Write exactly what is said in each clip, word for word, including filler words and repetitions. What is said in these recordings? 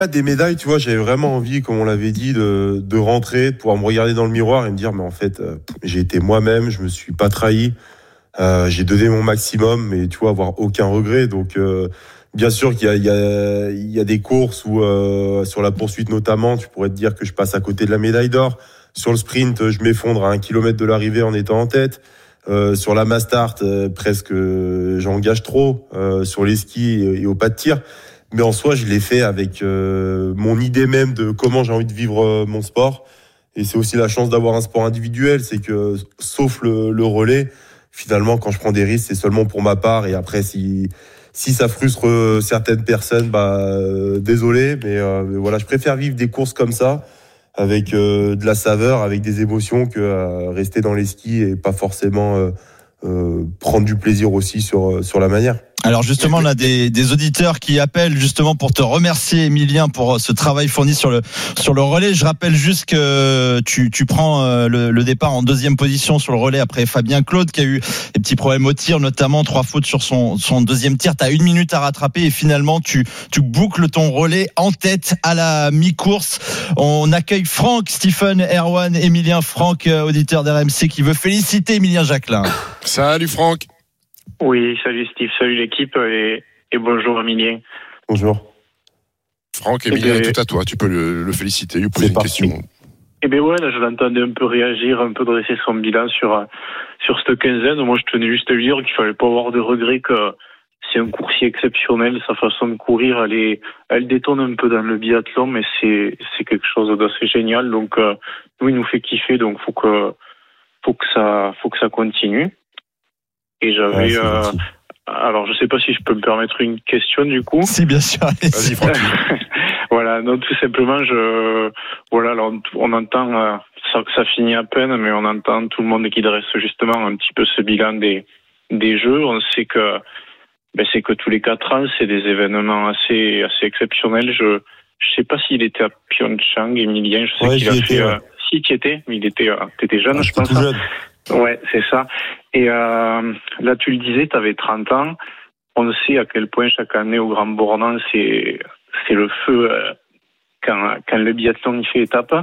Des médailles, tu vois, j'avais vraiment envie, comme on l'avait dit, de, de rentrer, de pouvoir me regarder dans le miroir et me dire, mais en fait, euh, j'ai été moi-même, je me suis pas trahi, euh, j'ai donné mon maximum, mais tu vois, avoir aucun regret. Donc, euh, bien sûr qu'il y a, il y a, il y a des courses où, euh, sur la poursuite notamment, tu pourrais te dire que je passe à côté de la médaille d'or. Sur le sprint, je m'effondre à un kilomètre de l'arrivée en étant en tête. Euh, sur la Mastart, euh, presque, euh, j'engage trop. Euh, sur les skis et, et au pas de tir. Mais en soi, je l'ai fait avec euh, mon idée même de comment j'ai envie de vivre euh, mon sport. Et c'est aussi la chance d'avoir un sport individuel, c'est que, sauf le, le relais, finalement, quand je prends des risques, c'est seulement pour ma part. Et après, si si ça frustre euh, certaines personnes, bah euh, désolé, mais, euh, mais voilà, je préfère vivre des courses comme ça, avec euh, de la saveur, avec des émotions, que euh, rester dans les skis et pas forcément euh, euh, prendre du plaisir aussi sur sur la manière. Alors justement, on a des, des auditeurs qui appellent justement pour te remercier, Emilien, pour ce travail fourni sur le sur le relais. Je rappelle juste que tu tu prends le, le départ en deuxième position sur le relais après Fabien Claude qui a eu des petits problèmes au tir, notamment trois fautes sur son son deuxième tir. T'as une minute à rattraper et finalement tu tu boucles ton relais en tête à la mi-course. On accueille Franck, Stephen, Erwan, Emilien, Franck, auditeur d'R M C, qui veut féliciter Emilien Jacquelin. Salut Franck. Oui, salut Steve, salut l'équipe et, et bonjour Emilien. Bonjour. Franck, Emilien est tout à toi, tu peux le, le féliciter, lui poser une question. Eh bien ouais, là je l'entendais un peu réagir, un peu dresser son bilan sur, sur cette quinzaine. Moi je tenais juste à lui dire qu'il fallait pas avoir de regret, que c'est un coursier exceptionnel, sa façon de courir, elle, est, elle détonne un peu dans le biathlon, mais c'est, c'est quelque chose d'assez génial. Donc euh, nous il nous fait kiffer, donc faut que, faut que ça, faut que ça continue. Et j'avais, ouais, euh, alors je sais pas si je peux me permettre une question du coup. Si, bien sûr. Vas-y, Franck. Voilà, donc tout simplement, je, voilà, alors on entend, euh, ça, ça finit à peine, mais on entend tout le monde qui dresse justement un petit peu ce bilan des des jeux. On sait que, ben c'est que tous les quatre ans, c'est des événements assez assez exceptionnels. Je je sais pas s'il était à Pyeongchang, Emilien. Je sais ouais, qu'il a été, fait. ouais. Euh, si tu y étais, mais il était, euh, t'étais jeune, ah, je pense. Tout jeune. Ouais, c'est ça. Et euh, là, tu le disais, tu avais trente ans. On sait à quel point chaque année au Grand Bornand, c'est c'est le feu euh, quand quand le biathlon il fait étape.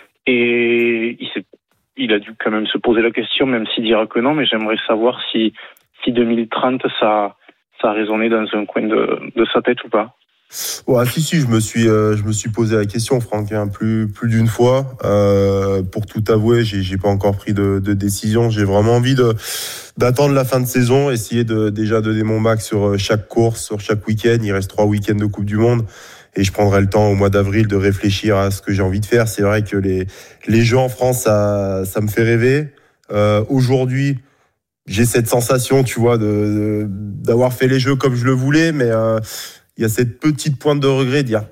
Et il s'est, il a dû quand même se poser la question, même s'il dira que non. Mais j'aimerais savoir si si deux mille trente ça ça a résonné dans un coin de de sa tête ou pas. Ouais, si si, je me suis euh, je me suis posé la question, Franck, hein, plus plus d'une fois. Euh, pour tout avouer, j'ai j'ai pas encore pris de, de décision. J'ai vraiment envie de d'attendre la fin de saison, essayer de déjà donner mon max sur chaque course, sur chaque week-end. Il reste trois week-ends de Coupe du Monde et je prendrai le temps au mois d'avril de réfléchir à ce que j'ai envie de faire. C'est vrai que les les Jeux en France, ça ça me fait rêver. Euh, aujourd'hui, j'ai cette sensation, tu vois, de, de d'avoir fait les Jeux comme je le voulais, mais euh, il y a cette petite pointe de regret de dire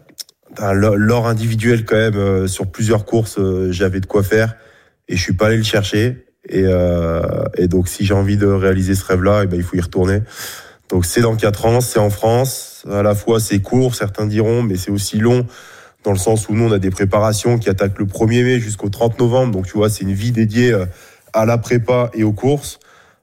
l'or individuel quand même euh, sur plusieurs courses euh, j'avais de quoi faire et je suis pas allé le chercher et, euh, et donc si j'ai envie de réaliser ce rêve là et ben il faut y retourner. Donc c'est dans quatre ans, c'est en France, à la fois c'est court, certains diront, mais c'est aussi long dans le sens où nous on a des préparations qui attaquent le premier mai jusqu'au trente novembre, donc tu vois c'est une vie dédiée à la prépa et aux courses.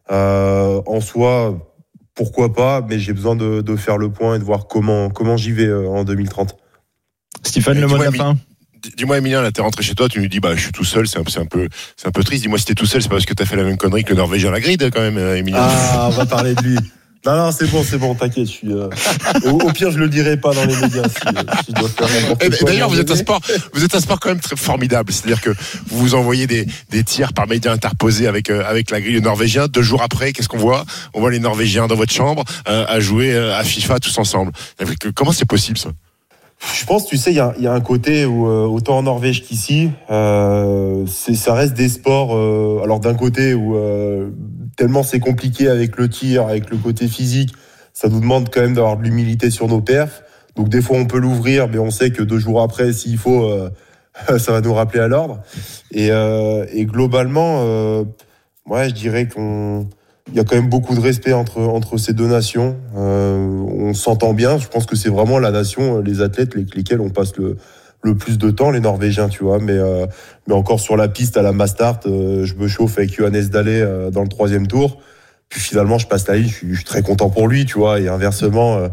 Euh, en soi, pourquoi pas, mais j'ai besoin de, de faire le point et de voir comment, comment j'y vais en deux mille trente. Stéphane, le mot de la fin. Dis-moi, Emilien, là, t'es rentré chez toi, tu nous dis, bah, je suis tout seul, c'est un, c'est un peu, c'est un peu triste. Dis-moi, si t'es tout seul, c'est pas parce que t'as fait la même connerie que le Norvégien à la grille, quand même, Emilien. Ah, on va parler de lui. Non, non, c'est bon, c'est bon, t'inquiète, je suis, euh... au, au pire, je le dirai pas dans les médias, si, si je dois faire n'importe et quoi. D'ailleurs, vous êtes un sport, vous êtes un sport quand même très formidable. C'est-à-dire que vous vous envoyez des, des tirs par médias interposés avec, euh, avec la grille norvégien. Deux jours après, qu'est-ce qu'on voit? On voit les Norvégiens dans votre chambre, euh, à jouer euh, à FIFA tous ensemble. Comment c'est possible, ça? Je pense, tu sais, il y a, y a un côté où, euh, autant en Norvège qu'ici, euh, c'est, ça reste des sports, euh, alors d'un côté où, euh, tellement c'est compliqué avec le tir, avec le côté physique, ça nous demande quand même d'avoir de l'humilité sur nos perfs. Donc des fois on peut l'ouvrir, mais on sait que deux jours après, s'il faut, euh, ça va nous rappeler à l'ordre. Et, euh, et globalement, euh, ouais, je dirais qu'on... Il y a quand même beaucoup de respect entre entre ces deux nations. Euh, on s'entend bien. Je pense que c'est vraiment la nation, les athlètes, avec lesquels on passe le le plus de temps, les Norvégiens, tu vois. Mais euh, mais encore sur la piste à la Mastart, euh, je me chauffe avec Johannes Dalle euh, dans le troisième tour. Puis finalement, je passe la ligne. Je suis, je suis très content pour lui, tu vois. Et inversement, euh,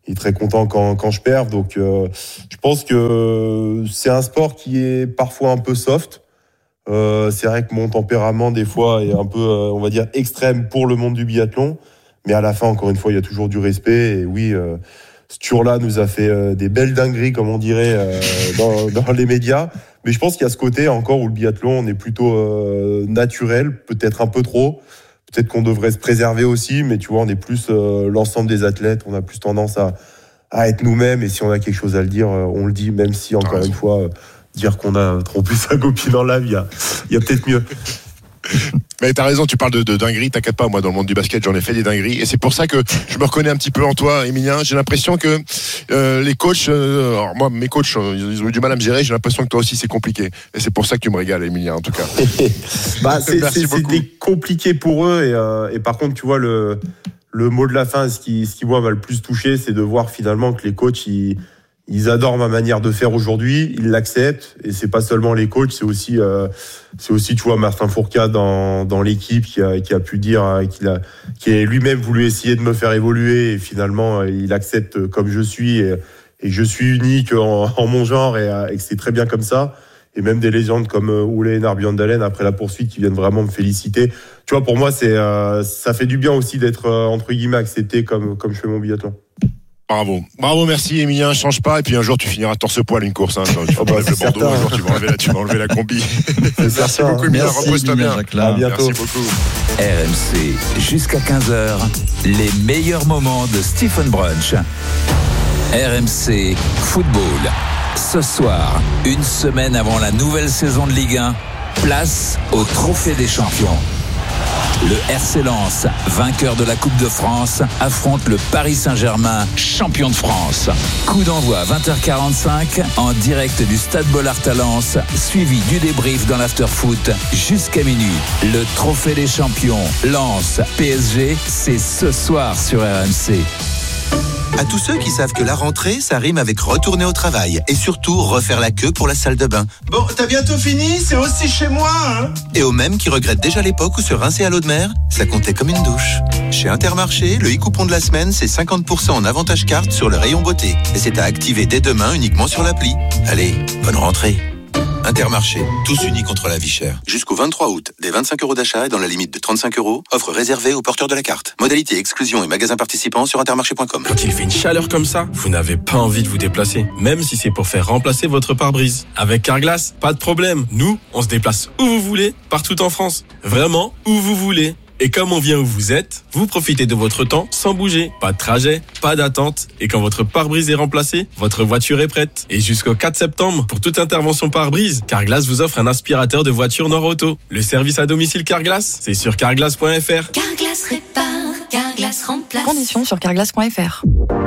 il est très content quand, quand je perds. Donc, euh, je pense que c'est un sport qui est parfois un peu soft. Euh, c'est vrai que mon tempérament, des fois, est un peu, euh, on va dire, extrême pour le monde du biathlon. Mais à la fin, encore une fois, il y a toujours du respect. Et oui, euh, ce tour-là nous a fait euh, des belles dingueries, comme on dirait, euh, dans, dans les médias. Mais je pense qu'il y a ce côté encore où le biathlon, on est plutôt euh, naturel, peut-être un peu trop. Peut-être qu'on devrait se préserver aussi, mais tu vois, on est plus euh, l'ensemble des athlètes. On a plus tendance à, à être nous-mêmes. Et si on a quelque chose à le dire, euh, on le dit, même si, encore une fois, euh, dire qu'on a trompé sa copine en live, il y a, il y a peut-être mieux. Mais t'as raison, tu parles de, de dinguerie, t'inquiète pas, moi dans le monde du basket j'en ai fait des dingueries et c'est pour ça que je me reconnais un petit peu en toi, Emilien. J'ai l'impression que euh, les coachs, euh, alors moi mes coachs ils ont eu du mal à me gérer, j'ai l'impression que toi aussi c'est compliqué et c'est pour ça que tu me régales, Emilien, en tout cas. bah, c'est, c'est, c'était compliqué pour eux et, euh, et par contre tu vois le, le mot de la fin, ce qui, ce qui moi m'a le plus touché, c'est de voir finalement que les coachs ils Ils adorent ma manière de faire aujourd'hui, ils l'acceptent, et c'est pas seulement les coachs, c'est aussi, euh, c'est aussi, tu vois, Martin Fourcade dans dans l'équipe qui a qui a pu dire hein, qu'il a qui a lui-même voulu essayer de me faire évoluer, et finalement il accepte comme je suis et, et je suis unique en, en mon genre et, et que c'est très bien comme ça. Et même des légendes comme Ole Einar Bjørndalen après la poursuite qui viennent vraiment me féliciter. Tu vois, pour moi, c'est euh, ça fait du bien aussi d'être euh, entre guillemets accepté comme comme je fais mon biathlon. Bravo, bravo, merci Emilien, change pas et puis un jour tu finiras torse-poil une course, hein. Tu vas oh bah, enlever le bandeau, certain. un jour tu vas enlever la, tu vas enlever la combi. Merci beaucoup Emilien, Merci, repose-toi bien. Jacqueline. À bientôt. Merci beaucoup. R M C, jusqu'à quinze heures, les meilleurs moments de Stephen Brunch. R M C Football. Ce soir, une semaine avant la nouvelle saison de Ligue un, place au Trophée des Champions. Le R C Lens, vainqueur de la Coupe de France, affronte le Paris Saint-Germain, champion de France. Coup d'envoi à vingt heures quarante-cinq en direct du Stade Bollaert à Lens, suivi du débrief dans l'after-foot jusqu'à minuit. Le Trophée des Champions, Lens, P S G, c'est ce soir sur R M C. À tous ceux qui savent que la rentrée, ça rime avec retourner au travail et surtout refaire la queue pour la salle de bain. Bon, t'as bientôt fini, c'est aussi chez moi, hein. Et aux mêmes qui regrettent déjà l'époque où se rincer à l'eau de mer, ça comptait comme une douche. Chez Intermarché, le e-coupon de la semaine, c'est cinquante pour cent en avantage carte sur le rayon beauté. Et c'est à activer dès demain uniquement sur l'appli. Allez, bonne rentrée. Intermarché, tous unis contre la vie chère. Jusqu'au vingt-trois août, des vingt-cinq euros d'achat et dans la limite de trente-cinq euros, offre réservée aux porteurs de la carte. Modalité, exclusion et magasins participants sur intermarché point com. Quand il fait une chaleur comme ça, vous n'avez pas envie de vous déplacer, même si c'est pour faire remplacer votre pare-brise. Avec Carglass, pas de problème. Nous, on se déplace où vous voulez, partout en France. Vraiment, où vous voulez. Et comme on vient où vous êtes, vous profitez de votre temps sans bouger. Pas de trajet, pas d'attente. Et quand votre pare-brise est remplacé, votre voiture est prête. Et jusqu'au quatre septembre, pour toute intervention pare-brise, Carglass vous offre un aspirateur de voiture Nord-Auto. Le service à domicile Carglass, c'est sur carglass point f r. Carglass répare, Carglass remplace. Conditions sur carglass point f r.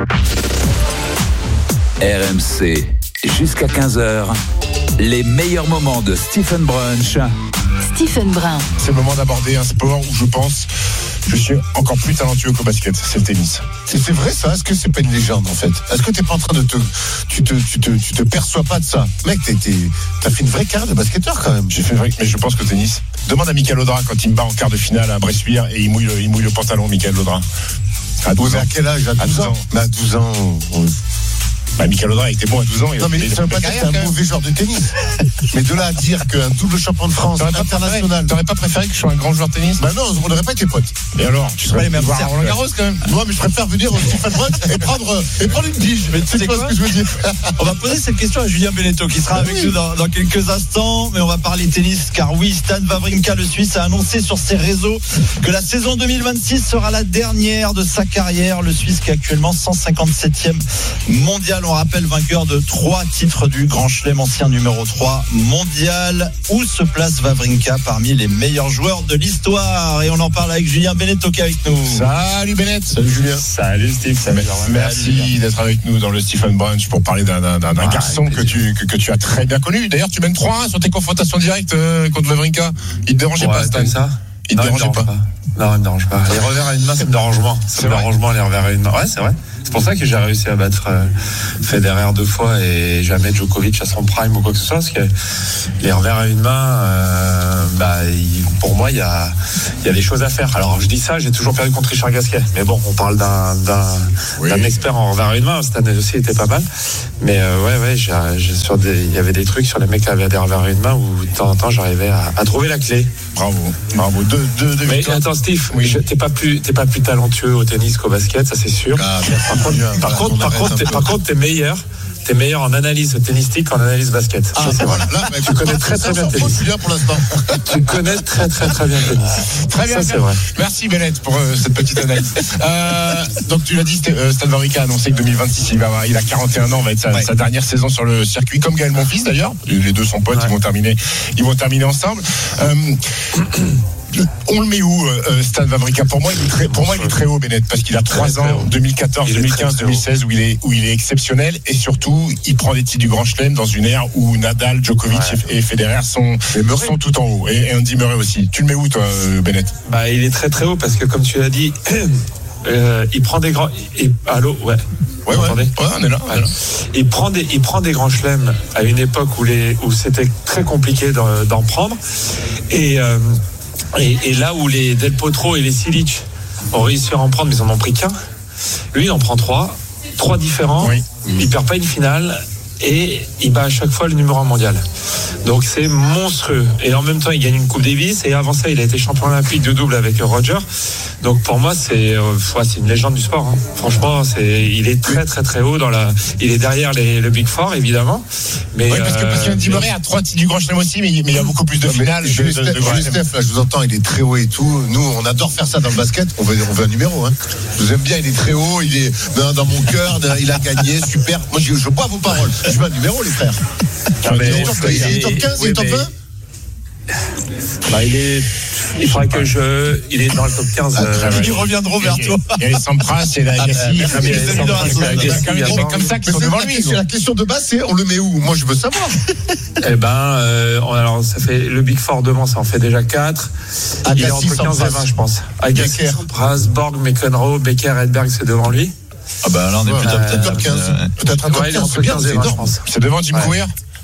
R M C, jusqu'à quinze heures, les meilleurs moments de Stephen Brunch. Stephen Brun. C'est le moment d'aborder un sport où je pense je suis encore plus talentueux qu'au basket, c'est le tennis. C'est, c'est vrai ça? Est-ce que c'est pas une légende en fait? Est-ce que t'es pas en train de te, tu te, tu te, tu te perçois pas de ça? Mec, t'es, t'es, t'as fait une vraie carrière de basketteur quand même. J'ai fait vrai, mais je pense qu'au tennis. Demande à Michael Audra quand il me bat en quart de finale à Bressuire et il mouille le, il mouille le pantalon, Michael Audra. À douze ans. À quel âge? À douze ans. Mais à douze ans. On... Bah, Michael Audra était bon à douze ans. Non, mais ça veut pas dire que c'est un mauvais joueur de tennis. Mais de là à dire qu'un double champion de France, t'aurais international. T'aurais pas préféré que je sois un grand joueur de tennis? Bah non, on n'aurait pas été potes. Et alors? Tu serais les mêmes voir Roland Garros quand même. Moi, mais je préfère venir au Stephen Brun et prendre, et prendre une pige. Mais tu sais quoi ce que je veux dire? On va poser cette question à Julien Beneteau qui sera avec nous dans, dans quelques instants, mais on va parler tennis car oui, Stan Wawrinka, le Suisse, a annoncé sur ses réseaux que la saison deux mille vingt-six sera la dernière de sa carrière. Le Suisse qui est actuellement cent cinquante-septième mondial, on rappelle vainqueur de trois titres du Grand Chelem, ancien numéro trois mondial. Où se place Wawrinka parmi les meilleurs joueurs de l'histoire? Et on en parle avec Julien Beneteau qui est avec nous. Salut Bennett. Salut Julien. Salut Steve. Salut. Merci Salut, d'être avec nous dans le Stephen Brunch pour parler d'un, d'un, d'un ah, garçon que tu, que, que tu as très bien connu. D'ailleurs, tu mènes trois un sur tes confrontations directes euh, contre Wawrinka. Il te dérangeait ouais, pas, Stan? Ça Il te non, dérangeait il me pas. pas Non, il me dérange pas. Les revers à une main, c'est me dérange moins. C'est me dérange moins les revers à une main. Ouais, c'est vrai. C'est pour ça que j'ai réussi à battre euh, Federer deux fois et jamais Djokovic à son prime ou quoi que ce soit, parce que les revers à une main, euh, bah, il, pour moi, il y a, il y a des choses à faire. Alors, je dis ça, j'ai toujours perdu contre Richard Gasquet, mais bon, on parle d'un, d'un, oui. d'un expert en revers à une main. Cette année aussi était pas mal, mais euh, ouais, ouais, j'ai, j'ai sur des, il y avait des trucs sur les mecs qui avaient des revers à une main où de temps en temps, j'arrivais à, à trouver la clé. Bravo, bravo. Deux, deux, deux mais victoires. Attends, Steve, oui. je, t'es pas plus, t'es pas plus talentueux au tennis qu'au basket, ça c'est sûr. Ah, par contre, bien, par, contre, par, contre, t'es, par contre, t'es meilleur. T'es meilleur en analyse tennistique qu'en analyse basket. Ah, ça, c'est vrai. Là, bah, tu connais très très bien tennis. Bien pour l'instant. Tu connais très très très bien tennis. Très bien. Ça, c'est vrai. Merci Bennett pour euh, cette petite analyse. euh, donc tu l'as dit, euh, Stan Wawrinka a annoncé que deux mille vingt-six, il, va, il a quarante et un ans, va être sa, ouais. sa dernière saison sur le circuit, comme Gaël Monfils d'ailleurs. Les deux sont potes, ouais. ils vont terminer, ils vont terminer ensemble. Euh, On le met où, euh, Stan Wawrinka? Pour moi, il est très, pour moi, il est très haut, Bennett, parce qu'il a trois ans, deux mille quatorze, deux mille quinze, deux mille seize, où il est, où il est exceptionnel, et surtout, il prend des titres du Grand Chelem dans une ère où Nadal, Djokovic ouais. et Federer sont, sont tout en haut, et, et Andy Murray aussi. Tu le mets où, toi, Bennett? Bah, il est très très haut, parce que comme tu l'as dit, euh, il prend des grands, et, allô, ouais. Ouais, ouais. ouais, on est là. On est là. Il prend des, il prend des grands chelems à une époque où les, où c'était très compliqué d'en, d'en prendre, et, euh, Et, et là où les Del Potro et les Silic ont réussi à en prendre, mais ils en ont pris qu'un, lui il en prend trois, trois différents, oui. il perd pas une finale et il bat à chaque fois le numéro un mondial. Donc c'est monstrueux. Et en même temps il gagne une Coupe Davis et avant ça il a été champion olympique de double avec Roger. Donc pour moi c'est, euh, c'est une légende du sport. Hein. Franchement c'est, il est très très très haut dans la, il est derrière les, le Big Four évidemment. Mais oui parce que parce qu'Andy Murray a trois titres du Grand Chelem aussi, mais, mais il y a beaucoup plus de finales. Je Steph, là je vous entends, il est très haut et tout. Nous on adore faire ça dans le basket. On veut on veut un numéro. Hein. Je vous aime bien, il est très haut, il est dans, dans mon cœur, il a gagné, super. Moi je, je bois vos paroles. Je veux un numéro les frères. Ah, mais, il, est top, il est top quinze, oui, il est top vingt. Bah, il est, il faudrait que je, il est dans le top quinze. Euh, ils reviendront vers toi. Il y a les Sampras et la Agassi. C'est comme ça qu'ils sont devant lui. La question de base, c'est on le met où? Moi, je veux savoir. Eh ben, euh, alors ça fait le Big Four devant, ça en fait déjà quatre. Il est entre quinze et vingt, je pense. Agassi, Sampras, Borg, McEnroe, Becker, Edberg, c'est devant lui. Ah bah là on est ouais, plutôt euh, top quinze. Euh, peut-être un top ouais, quinze, c'est bien, c'est énorme. C'est devant Jim Courier.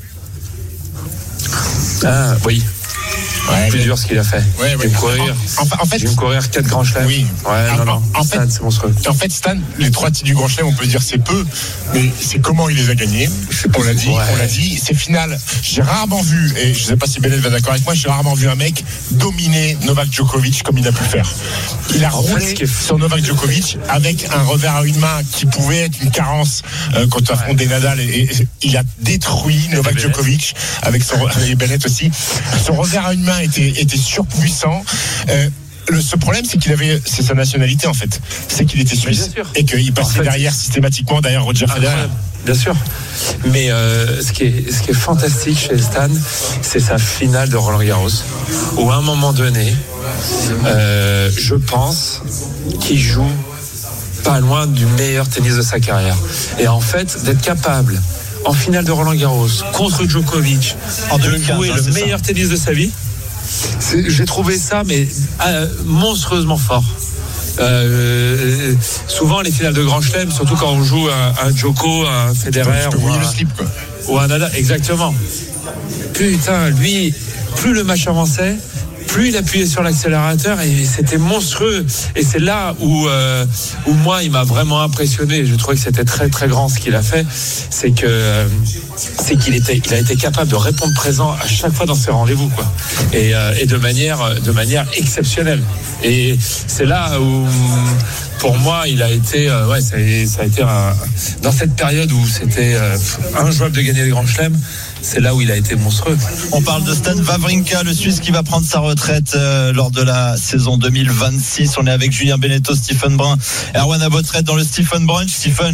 Ah oui. Ouais, plus mais... dur ce qu'il a fait. Ouais, ouais. Jim Courier. En, en fait, Jim Courier, quatre grands chelems. Oui. Ouais, non, non. En fait, Stan, c'est monstrueux. En fait, Stan, les trois titres du Grand Chelem, on peut dire c'est peu, mais c'est comment il les a gagnés. On l'a dit, ouais. on l'a dit. Ces finales, j'ai rarement vu, et je sais pas si Bennett va d'accord avec moi, j'ai rarement vu un mec dominer Novak Djokovic comme il a pu le faire. Il a roulé est... sur Novak Djokovic avec un revers à une main qui pouvait être une carence euh, quand tu affrontes ouais. Nadal, et, et il a détruit et Novak Bennett. Djokovic avec son et Bennett aussi. Son revers à une main était était surpuissant. Euh, le, ce problème, c'est qu'il avait, c'est sa nationalité en fait, c'est qu'il était suisse et qu'il passait en fait, derrière systématiquement derrière Roger Federer. Bien sûr. Mais euh, ce qui est ce qui est fantastique chez Stan, c'est sa finale de Roland Garros, où à un moment donné, euh, je pense qu'il joue pas loin du meilleur tennis de sa carrière. Et en fait, d'être capable en finale de Roland Garros contre Djokovic en de deux mille quinze, jouer hein, le meilleur ça. tennis de sa vie. C'est, j'ai trouvé ça mais euh, monstrueusement fort. Euh, souvent les finales de Grand Chelem, surtout quand on joue un, un Djoko, un Federer ou un, le slip, quoi. ou un Nadal, exactement. Putain, lui, plus le match avançait, plus il appuyait sur l'accélérateur et c'était monstrueux. Et c'est là où, euh, où moi, il m'a vraiment impressionné. Je trouvais que c'était très très grand ce qu'il a fait. C'est que euh, c'est qu'il était, il a été capable de répondre présent à chaque fois dans ses rendez-vous, quoi. Et, euh, et de manière, de manière exceptionnelle. Et c'est là où, pour moi, il a été, euh, ouais, ça, ça a été un, dans cette période où c'était euh, injouable de gagner les grands chelems. C'est là où il a été monstrueux. On parle de Stan Wawrinka, le Suisse qui va prendre sa retraite euh, lors de la saison deux mille vingt-six. On est avec Julien Beneteau, Stephen Brun, Erwan Abotret dans le Stephen Brunch. Stephen,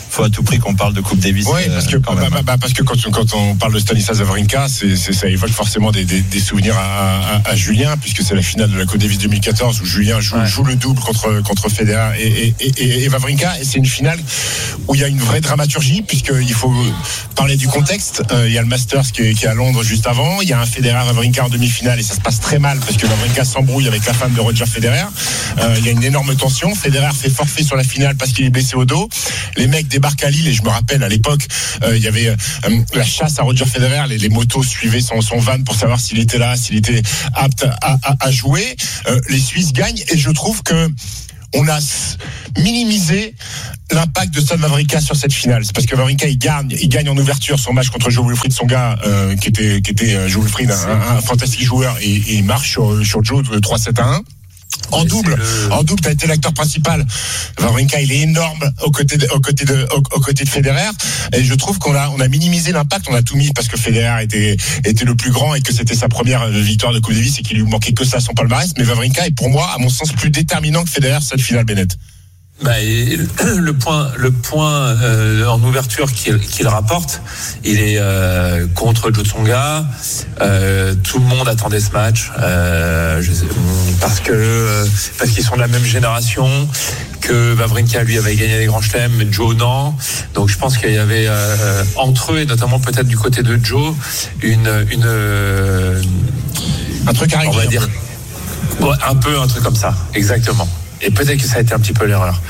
faut à tout prix qu'on parle de Coupe Davis. Oui, parce que, quand bah, bah, parce que quand, quand on parle de Stanislas Wawrinka, c'est, c'est, ça évoque forcément des, des, des souvenirs à, à, à Julien, puisque c'est la finale de la Coupe Davis deux mille quatorze où Julien joue, ouais. joue le double contre, contre Federer et, et, et, et Wawrinka. Et c'est une finale où il y a une vraie dramaturgie, puisqu'il faut parler du contexte. Euh, il y a le Masters qui est, qui est à Londres juste avant. Il y a un Federer-Wawrinka en demi-finale et ça se passe très mal parce que Wawrinka s'embrouille avec la femme de Roger Federer. Euh, il y a une énorme tension. Federer fait forfait sur la finale parce qu'il est blessé au dos. Les mecs débarquent à Lille et je me rappelle à l'époque, euh, il y avait euh, la chasse à Roger Federer. Les, les motos suivaient son, son van pour savoir s'il était là, s'il était apte à, à, à jouer. Euh, les Suisses gagnent et je trouve que on a minimisé l'impact de Stan Wawrinka sur cette finale. C'est parce que Wawrinka il gagne, il gagne en ouverture son match contre Jo-Wilfried Tsonga, euh, qui était, qui était euh, Jo-Wilfried, un, un, un fantastique joueur, et, et il marche sur, sur Joe de trois sept à un. En double, le... en double, t'as été l'acteur principal. Wawrinka, il est énorme aux côtés de, aux côtés de, aux, aux côtés de Federer. Et je trouve qu'on a, on a minimisé l'impact. On a tout mis parce que Federer était, était le plus grand et que c'était sa première victoire de Coupe Davis et qu'il lui manquait que ça à son palmarès. Mais Wawrinka est pour moi, à mon sens, plus déterminant que Federer cette finale, Bennett. Bah, le point, le point euh, en ouverture qu'il, qu'il rapporte, il est euh, contre Joe Tsonga. Euh, tout le monde attendait ce match euh, je sais, parce que euh, parce qu'ils sont de la même génération. Que Wawrinka lui avait gagné les grands chelems, mais Joe non. Donc je pense qu'il y avait euh, entre eux et notamment peut-être du côté de Joe une une euh, un truc à régler. On va dire ouais, un peu un truc comme ça, exactement. Et peut-être que ça a été un petit peu l'erreur.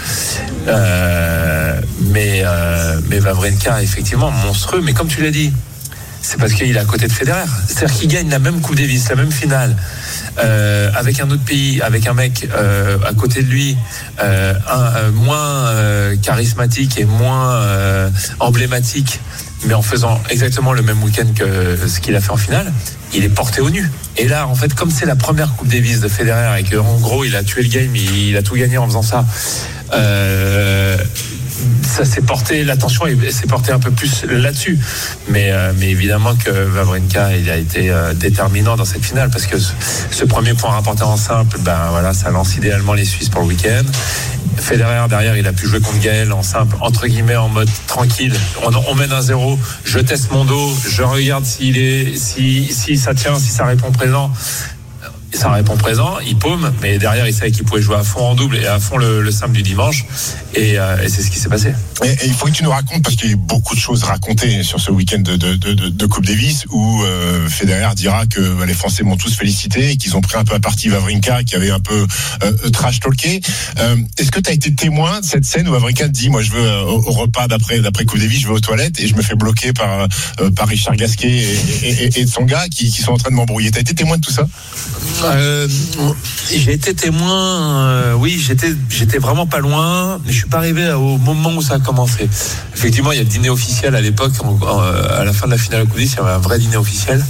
Euh, mais, euh, mais Wawrinka, effectivement, monstrueux. Mais comme tu l'as dit, c'est parce qu'il est à côté de Federer. C'est-à-dire qu'il gagne la même Coupe Davis, la même finale, euh, avec un autre pays, avec un mec euh, à côté de lui, euh, un, euh, moins euh, charismatique et moins euh, emblématique, mais en faisant exactement le même week-end que ce qu'il a fait en finale. Il est porté au nu. Et là, en fait, comme c'est la première Coupe Davis de Federer et qu'en gros, il a tué le game, il a tout gagné en faisant ça, euh, ça s'est porté, l'attention s'est portée un peu plus là-dessus. Mais, euh, mais évidemment que Wawrinka, il a été euh, déterminant dans cette finale parce que ce, ce premier point rapporté en simple, ben voilà, ça lance idéalement les Suisses pour le week-end. Federer derrière, il a pu jouer contre Gaël en simple, entre guillemets, en mode tranquille. On, on mène un zéro, je teste mon dos, je regarde s'il est, si, si ça tient, si ça répond présent. Ça répond présent, il paume, mais derrière il savait qu'il pouvait jouer à fond en double et à fond le, le simple du dimanche, et, euh, et c'est ce qui s'est passé. Et, et il faut que tu nous racontes, parce qu'il y a eu beaucoup de choses racontées sur ce week-end de, de, de, de Coupe Davis, où euh, Federer dira que bah, les Français m'ont tous félicité et qu'ils ont pris un peu à partie Wawrinka qui avait un peu euh, trash-talké. Euh, est-ce que tu as été témoin de cette scène où Wawrinka dit, moi je veux euh, au, au repas d'après, d'après Coupe Davis, je vais aux toilettes et je me fais bloquer par, euh, par Richard Gasquet et, et, et, et Tsonga qui, qui sont en train de m'embrouiller. Tu as été témoin de tout ça? Euh, j'ai été témoin, euh, oui, j'étais, j'étais vraiment pas loin, mais je suis pas arrivé au moment où ça a commencé. Effectivement, il y a le dîner officiel à l'époque, en, en, à la fin de la finale de Coupe Davis, il y avait un vrai dîner officiel.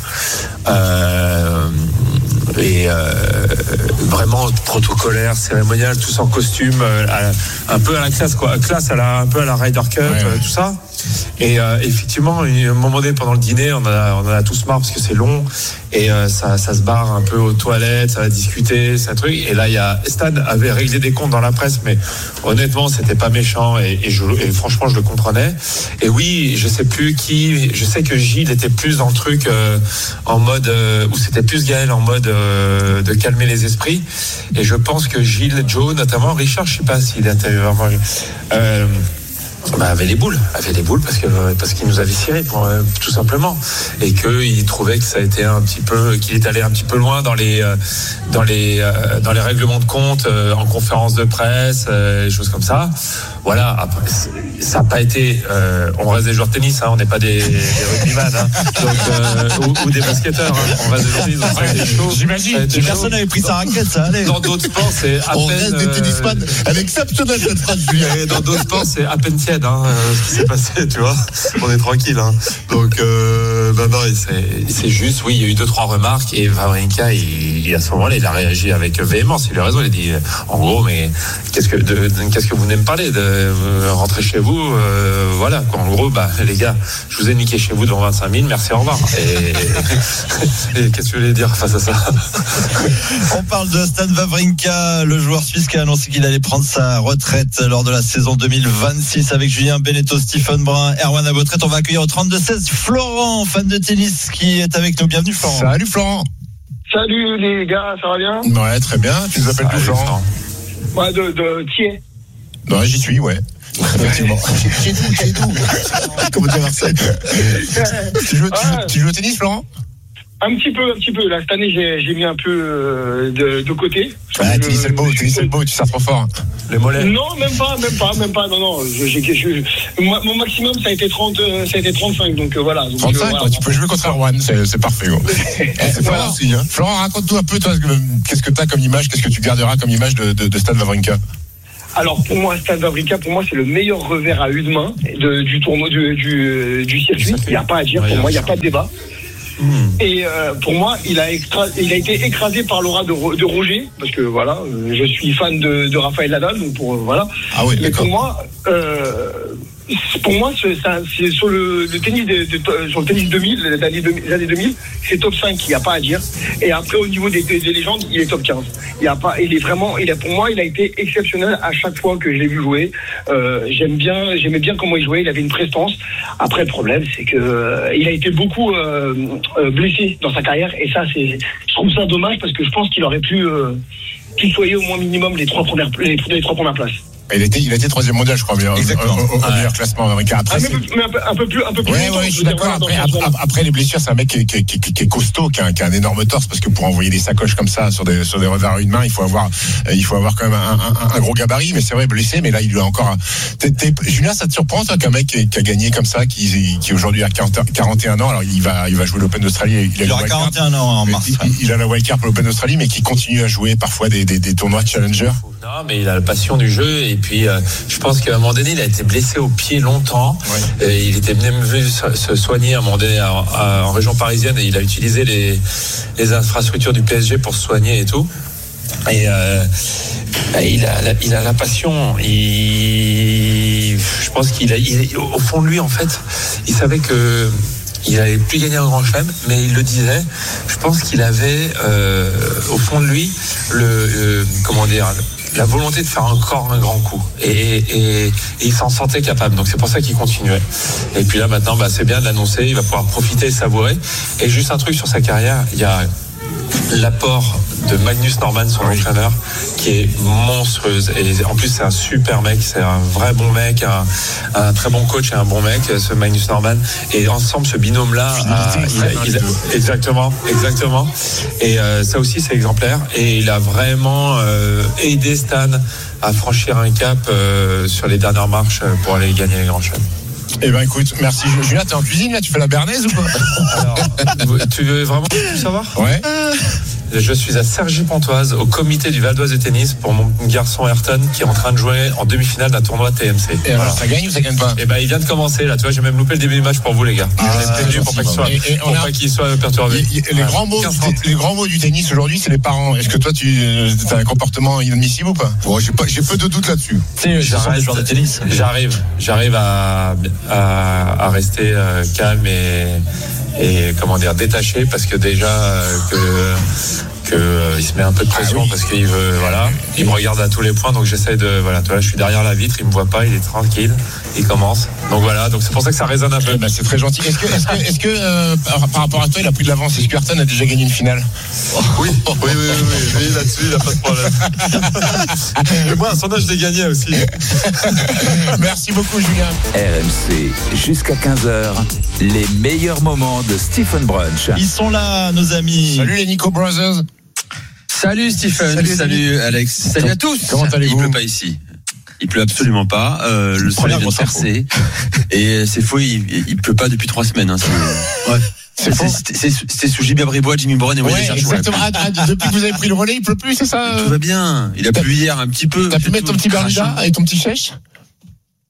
Euh, et euh, vraiment protocolaire, cérémonial, tous en costume, à, un peu à la classe, quoi, classe à la, un peu à la Ryder Cup, ouais, ouais. Tout ça. Et euh, effectivement, à un moment donné, pendant le dîner, on en a, on en a tous marre parce que c'est long et euh, ça, ça se barre un peu aux toilettes, ça va discuter, c'est un truc. Et là, il y a Stan avait réglé des comptes dans la presse, mais honnêtement, c'était pas méchant et, et, je, et franchement, je le comprenais. Et oui, je sais plus qui, je sais que Gilles était plus dans le truc euh, en mode euh, où c'était plus Gaël en mode euh, de calmer les esprits. Et je pense que Gilles, Joe, notamment Richard, je sais pas s'il était vraiment. Euh, Bah, avait les boules, avait les boules parce que parce qu'il nous avait ciré pour, euh, tout simplement, et qu'il trouvait que ça a été un petit peu, qu'il est allé un petit peu loin dans les euh, dans les euh, dans les règlements de compte, euh, en conférence de presse, euh, des choses comme ça. Voilà. Après, ça n'a pas été. Euh, on reste des joueurs de tennis, hein, on n'est pas des, des rugbyman, hein, donc euh, ou, ou des basketteurs. Hein, on reste des joueurs de tennis, donc ça a été chaud. J'imagine. Si personne n'avait pris sa raquette, ça allait. Dans d'autres sports, c'est à on peine. reste des tennisman. Elle est exceptionnelle cette phrase, Julien. Dans d'autres sports, c'est à peine tiède. Hein, euh, ce qui s'est passé, tu vois, on est tranquille, hein. Donc euh, bah, non, c'est, c'est juste, oui, il y a eu deux, trois remarques et Wawrinka, il, il, à ce moment-là, il a réagi avec véhémence. Il a raison, il a dit, en gros, mais qu'est-ce que, de, de, qu'est-ce que vous venez me parler de euh, rentrer chez vous, euh, voilà, quoi. En gros, bah, les gars, je vous ai niqué chez vous devant vingt-cinq mille, merci, au revoir. Et, et qu'est-ce que vous voulez dire face à ça? On parle de Stan Wawrinka, le joueur suisse qui a annoncé qu'il allait prendre sa retraite lors de la saison deux mille vingt-six avec Julien Beneteau, Stephen Brun, Erwan Abotret. On va accueillir au trente-deux seize Florent, fan de tennis, qui est avec nous. Bienvenue Florent. Salut Florent. Salut les gars, ça va bien? Ouais, très bien. Tu nous appelles plus Florent? Ouais, de, de Thiers. Non, j'y suis, ouais. Effectivement. Chez nous, chez nous. Comment dire Marseille? tu, joues, tu, joues, tu joues au tennis, Florent? Un petit peu, un petit peu. Là, cette année, j'ai, j'ai mis un peu euh, de, de côté. Ah, je, tennis, c'est le beau, tennis, c'est le beau, tu sers trop fort. Les mollets. Non, même pas, même pas, même pas. Non, non. Je, j'ai, je, moi, mon maximum, ça a été trente, ça a été trente-cinq. Donc euh, voilà. Donc, trente-cinq, euh, voilà. Toi, tu peux jouer contre Erwan, c'est, c'est parfait, gros. C'est voilà. Florent aussi, hein. Florent, raconte-nous un peu, toi, qu'est-ce que t'as comme image, qu'est-ce que tu garderas comme image de, de, de Stan Wawrinka? Alors pour moi, Stan Wawrinka, pour moi, c'est le meilleur revers à une main de, du tournoi du, du, du circuit. Il n'y a pas à dire. Pour moi, il n'y a pas de débat. Mmh. Et euh, pour moi, il a, extra, il a été écrasé par l'aura de, de Roger, parce que voilà, je suis fan de, de Rafael Nadal, donc pour voilà. Ah oui, mais d'accord. pour moi, euh, pour moi, c'est, c'est sur le, le tennis de, de, sur le tennis deux mille, les années deux mille, les années deux mille, c'est top cinq, il n'y a pas à dire. Et après, au niveau des, des, des légendes, il est top quinze. Il y a pas, il est vraiment, il a, pour moi, il a été exceptionnel à chaque fois que je l'ai vu jouer. Euh, j'aime bien, j'aimais bien comment il jouait. Il avait une prestance. Après, le problème, c'est que euh, il a été beaucoup euh, euh, blessé dans sa carrière, et ça, c'est, je trouve ça dommage parce que je pense qu'il aurait pu euh, tutoyer au moins minimum les trois premières, les, les trois premières places. Il était, il était troisième mondial, je crois, bien, exactement. Au, au, au ouais. meilleur classement américain. Après, ah, mais un, peu, un peu plus, un peu plus. Ouais, longtemps, ouais, je suis d'accord. Après, après, après, les blessures, c'est un mec qui, qui, qui, qui est costaud, qui a, qui a un énorme torse, parce que pour envoyer des sacoches comme ça sur des, sur des revers à une main, il faut avoir, il faut avoir quand même un, un, un gros gabarit. Mais c'est vrai, blessé, mais là, il lui a encore. T'es, t'es, Julien, ça te surprend, toi, qu'un mec qui, qui a gagné comme ça, qui, qui aujourd'hui a quarante, quarante et un ans, alors il va, il va jouer l'Open d'Australie. Il, il aura quarante et un ans en mars. Il, il, il a la wildcard pour l'Open d'Australie, mais qui continue à jouer parfois des, des, des tournois de challenger. Non, mais il a la passion du jeu, et puis euh, je pense qu'à un moment donné, il a été blessé au pied longtemps. Ouais. Et il était même venu se soigner à un moment donné à, à, en région parisienne, et il a utilisé les, les infrastructures du P S G pour se soigner et tout. Et euh, il, a, il a la passion. Il, je pense qu'il a, il, au fond de lui, en fait, il savait que il n'allait plus gagner un grand chelem, mais il le disait. Je pense qu'il avait euh, au fond de lui le euh, comment dire. la volonté de faire encore un grand coup, et, et, et il s'en sentait capable, donc c'est pour ça qu'il continuait. Et puis là maintenant, bah, c'est bien de l'annoncer, il va pouvoir profiter et savourer. Et juste un truc sur sa carrière, il y a l'apport de Magnus Norman, son entraîneur, qui est monstrueuse, et en plus c'est un super mec, c'est un vrai bon mec, un, un très bon coach et un bon mec, ce Magnus Norman, et ensemble ce binôme là exactement exactement et euh, ça aussi c'est exemplaire, et il a vraiment euh, aidé Stan à franchir un cap euh, sur les dernières marches pour aller gagner les grands chelems. Eh ben écoute, merci Julien, t'es en cuisine là, tu fais la bernaise ou pas? Alors, tu veux vraiment tout savoir? Ouais. Je suis à Cergy-Pontoise, au comité du Val d'Oise de tennis, pour mon garçon Ayrton, qui est en train de jouer en demi-finale d'un tournoi T M C. Et voilà. Alors, ça gagne ou ça gagne pas? Eh ben, il vient de commencer, là, tu vois, j'ai même loupé le début du match pour vous, les gars. Ah, je l'ai prévenu pour pas qu'il soit, et, et pour a... pas qu'il soit perturbé. Y, y, les, grands mots, les grands mots du tennis aujourd'hui, c'est les parents. Est-ce que toi, tu as un comportement inadmissible ou pas? Bon, j'ai, pas j'ai peu de doutes là-dessus. C'est j'arrive, joueur de tennis. J'arrive, j'arrive à, à, à rester euh, calme et, et, comment dire, détaché, parce que déjà, euh, que. que euh, il se met un peu de pression, ah oui. Parce qu'il veut, voilà, il me regarde à tous les points, donc j'essaie de, voilà, tu vois, je suis derrière la vitre, il me voit pas, il est tranquille, il commence, donc voilà, donc c'est pour ça que ça résonne un peu. Bah, c'est très gentil. Est-ce que, est-ce que, est-ce que euh, par, par rapport à toi, il a pris de l'avance? Est-ce que Ayrton a déjà gagné une finale? Oui, oui, oui, oui, oui, oui, là-dessus, il n'a pas de problème. Et moi, à son âge, je l'ai gagné aussi. Merci beaucoup, Julien. R M C, jusqu'à quinze heures, les meilleurs moments de Stephen Brunch. Ils sont là, nos amis. Salut les Nico Brothers. Salut Stephen, salut, salut Alex, salut à tous. Comment allez-vous? Il pleut pas ici. Il pleut absolument pas. Euh, le soleil vient de percer. Et c'est faux, il, il pleut pas depuis trois semaines. Hein, c'est... Ouais. C'est c'est, c'est, c'est sous Gilbert Bribois, Jimmy Boren et ouais, exactement. Ah, ah, depuis que vous avez pris le relais, il pleut plus, c'est ça? Tout va bien. Il a plu hier un petit peu. T'as pu mettre ton petit Bermuda et ton petit chèche?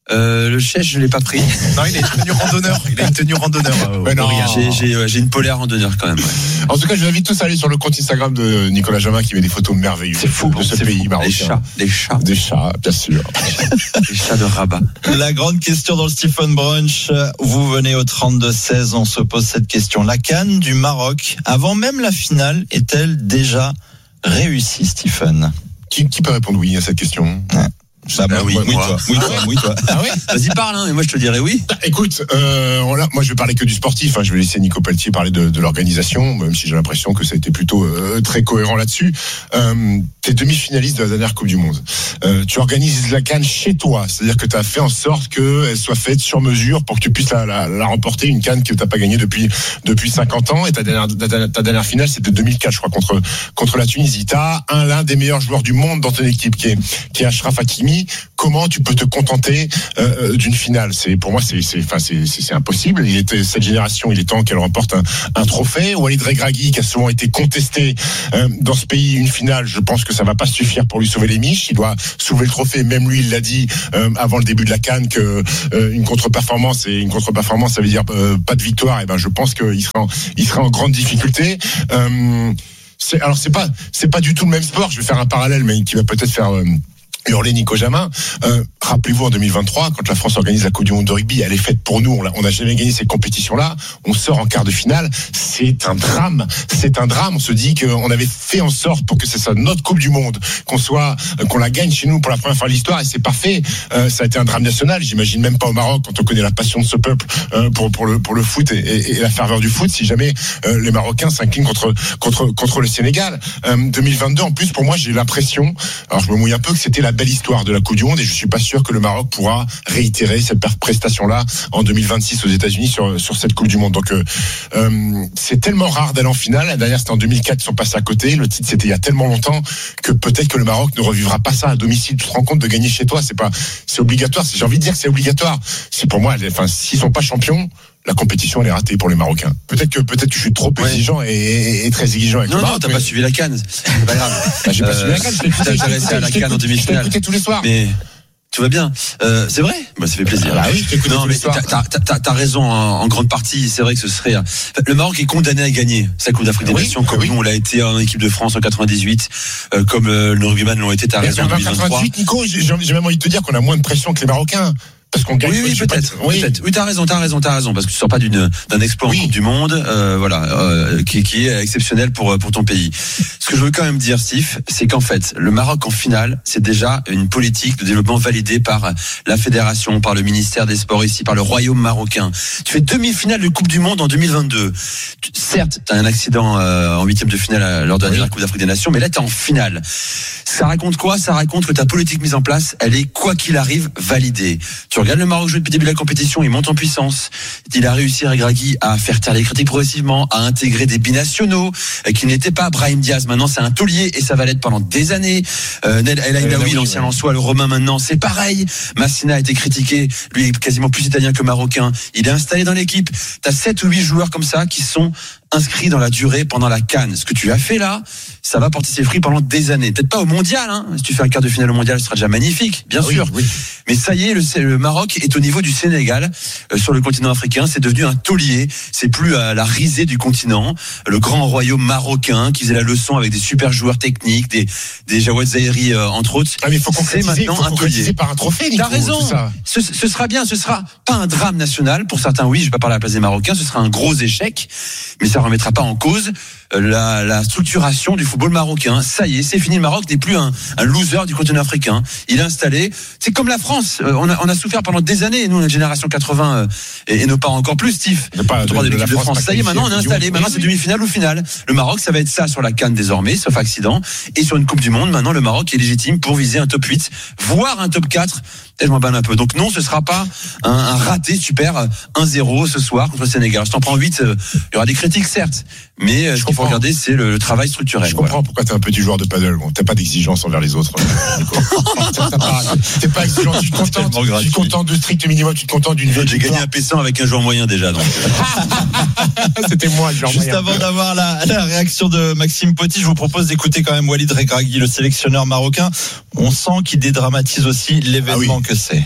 Euh, le chèche, je l'ai pas pris. Non, il a une tenue randonneur. Il a une tenue randonneur. Euh, ouais, non, j'ai, j'ai, ouais, j'ai une polaire randonneur quand même. Ouais. En tout cas, je vous invite tous à aller sur le compte Instagram de Nicolas Jamin qui met des photos merveilleuses. C'est fou de ce c'est pays fou. marocain. Des chats, des chats, des chats, bien sûr. Des chats de Rabat. La grande question dans le Stephen Brunch. Vous venez au trente-deux seize. On se pose cette question. La CAN du Maroc, avant même la finale, est-elle déjà réussie, Stephen? Qui, qui peut répondre oui à cette question? Ouais. Ah bah oui, oui, toi, oui, toi, oui, toi. Ah ouais. Vas-y, parle, hein, et moi je te dirais oui. Bah, écoute, euh, voilà, moi je vais parler que du sportif, hein, je vais laisser Nico Pelletier parler de, de l'organisation, même si j'ai l'impression que ça a été plutôt euh, très cohérent là-dessus. Euh, t'es demi-finaliste de la dernière Coupe du Monde. Euh, tu organises la CAN chez toi, c'est-à-dire que tu as fait en sorte qu'elle soit faite sur mesure pour que tu puisses la, la, la remporter, une CAN que t'as pas gagnée depuis depuis cinquante ans, et ta dernière, ta, ta dernière finale c'était deux mille quatre, je crois, contre contre la Tunisie. T'as un l'un des meilleurs joueurs du monde dans ton équipe qui est qui est Achraf Hakimi. Comment tu peux te contenter euh, d'une finale? C'est pour moi, c'est, c'est, enfin, c'est, c'est, c'est impossible. Il était cette génération, il est temps qu'elle remporte un, un trophée. Walid Regragui, qui a souvent été contesté euh, dans ce pays, une finale, je pense que ça va pas suffire pour lui sauver les miches. Il doit soulever le trophée. Même lui, il l'a dit euh, avant le début de la CAN que euh, une contre-performance et une contre-performance, ça veut dire euh, pas de victoire. Et ben, je pense qu'il sera, en, il sera en grande difficulté. Euh, c'est, alors c'est pas, c'est pas du tout le même sport. Je vais faire un parallèle, mais qui va peut-être faire euh, hurler Nico Jamin. Euh, rappelez-vous en deux mille vingt-trois, quand la France organise la Coupe du Monde de rugby, elle est faite pour nous. On n'a jamais gagné cette compétition-là. On sort en quart de finale. C'est un drame. C'est un drame. On se dit qu'on avait fait en sorte pour que ce soit notre Coupe du Monde, qu'on soit, qu'on la gagne chez nous pour la première fois de l'histoire. Et c'est parfait. Euh, ça a été un drame national. J'imagine même pas au Maroc, quand on connaît la passion de ce peuple euh, pour pour le pour le foot et, et, et la ferveur du foot, si jamais euh, les Marocains s'inclinent contre contre contre le Sénégal. Euh, deux mille vingt-deux, en plus, pour moi, j'ai l'impression, alors je me mouille un peu, que c'était la belle histoire de la Coupe du Monde, et je suis pas sûr que le Maroc pourra réitérer cette prestation-là en deux mille vingt-six aux États-Unis sur sur cette Coupe du Monde. Donc euh, euh, c'est tellement rare d'aller en finale. La dernière c'était en deux mille quatre, ils sont passés à côté. Le titre c'était il y a tellement longtemps que peut-être que le Maroc ne revivra pas ça à domicile. Tu te rends compte, de gagner chez toi, c'est pas, c'est obligatoire. J'ai envie de dire que c'est obligatoire. C'est pour moi, enfin, s'ils sont pas champions, la compétition elle est ratée pour les Marocains. Peut-être que peut-être que je suis trop ouais. exigeant et, et, et très exigeant avec non, le Maroc. Non, t'as mais... pas suivi la CAN. C'est pas grave. Bah, j'ai euh, pas suivi la CAN. Je t'ai écouté, intéressé à la CAN en demi-finale. Je t'ai écouté tous les soirs. Mais tout va bien. Euh, c'est vrai. Bah, ça fait plaisir. Ah, bah oui, je t'écoute tous les soirs. T'as, t'as, t'as, t'as raison en, en grande partie. C'est vrai que ce serait. Le Maroc est condamné à gagner sa Coupe d'Afrique des oui, Nations, comme oui. nous on l'a été en équipe de France en quatre-vingt-dix-huit, euh, comme euh, le rugbyman l'ont été. T'as raison. En deux mille vingt-trois. quatre-vingt-dix-huit, Nico, j'ai, j'ai même envie de te dire qu'on a moins de pression que les Marocains. Parce qu'on gagne. Oui, oui, peut-être. Oui. peut-être. Oui, t'as raison, t'as raison, t'as raison, parce que tu sors pas d'une, d'un exploit oui. en Coupe du Monde, euh, voilà, euh, qui, qui est exceptionnel pour pour ton pays. Ce que je veux quand même dire, Steve, c'est qu'en fait, le Maroc en finale, c'est déjà une politique de développement validée par la fédération, par le ministère des Sports ici, par le Royaume marocain. Tu fais demi-finale de Coupe du Monde en deux mille vingt-deux. Tu, certes, t'as un accident euh, en huitième de finale lors de la dernière Coupe d'Afrique des Nations, mais là t'es en finale. Ça raconte quoi? Ça raconte que ta politique mise en place, elle est quoi qu'il arrive validée. Tu regardes le Maroc jouer depuis le début de la compétition, il monte en puissance. Il a réussi, Regragui, à faire taire les critiques progressivement, à intégrer des binationaux qui n'étaient pas. Brahim Diaz, maintenant c'est un taulier et ça va l'être pendant des années. Euh, El Aïnaoui, l'ancien Lensois, le Romain maintenant, c'est pareil. Massina a été critiqué, lui est quasiment plus italien que marocain. Il est installé dans l'équipe. T'as sept ou huit joueurs comme ça qui sont inscrit dans la durée pendant la CAN. Ce que tu as fait là, ça va porter ses fruits pendant des années. Peut-être pas au mondial, hein. Si tu fais un quart de finale au mondial, ce sera déjà magnifique, bien oui, sûr. Oui. Mais ça y est, le, le Maroc est au niveau du Sénégal, euh, sur le continent africain. C'est devenu un taulier. C'est plus à la risée du continent. Le grand royaume marocain qui faisait la leçon avec des super joueurs techniques, des, des Jawad Zahiri, euh, entre autres. Ah, mais il faut c'est maintenant faut un taulier. Par un trophée, Nico. T'as raison. Ça. Ce, ce sera bien. Ce sera pas un drame national. Pour certains, oui, je vais pas parler à la place des Marocains. Ce sera un gros échec. Mais ça remettra pas en cause La, la structuration du football marocain. Ça y est, c'est fini. Le Maroc n'est plus un, un loser du continent africain. Il est installé. C'est comme la France. Euh, on, a, on a souffert pendant des années. Nous, la génération quatre-vingts euh, et, et nos parents encore plus, Steve. Pas de, de, de, de, de France. France. Ça y est, maintenant on est installé. Maintenant c'est demi-finale ou finale. Le Maroc, ça va être ça sur la CAN désormais, sauf accident. Et sur une Coupe du Monde, maintenant le Maroc est légitime pour viser un top huit, voire un top quatre. Et je m'en banne un peu. Donc non, ce sera pas un, un raté super un zéro ce soir contre le Sénégal. Je t'en prends huit. Euh, il y aura des critiques certes, mais euh, ce qu'il faut regarder, c'est le, le travail structurel. Je comprends voilà. pourquoi t'es un petit joueur de paddle. Bon, t'as pas d'exigence envers les autres. T'es pas exigeant. Tu te contentes, tu te contentes du strict minimum. Tu te contentes d'une vie. J'ai gagné un P cent avec un joueur moyen déjà. Donc. C'était moi le joueur Juste moyen. Juste avant d'avoir la, la réaction de Maxime Poty, je vous propose d'écouter quand même Walid Regragui, le sélectionneur marocain. On sent qu'il dédramatise aussi l'événement ah oui. que c'est.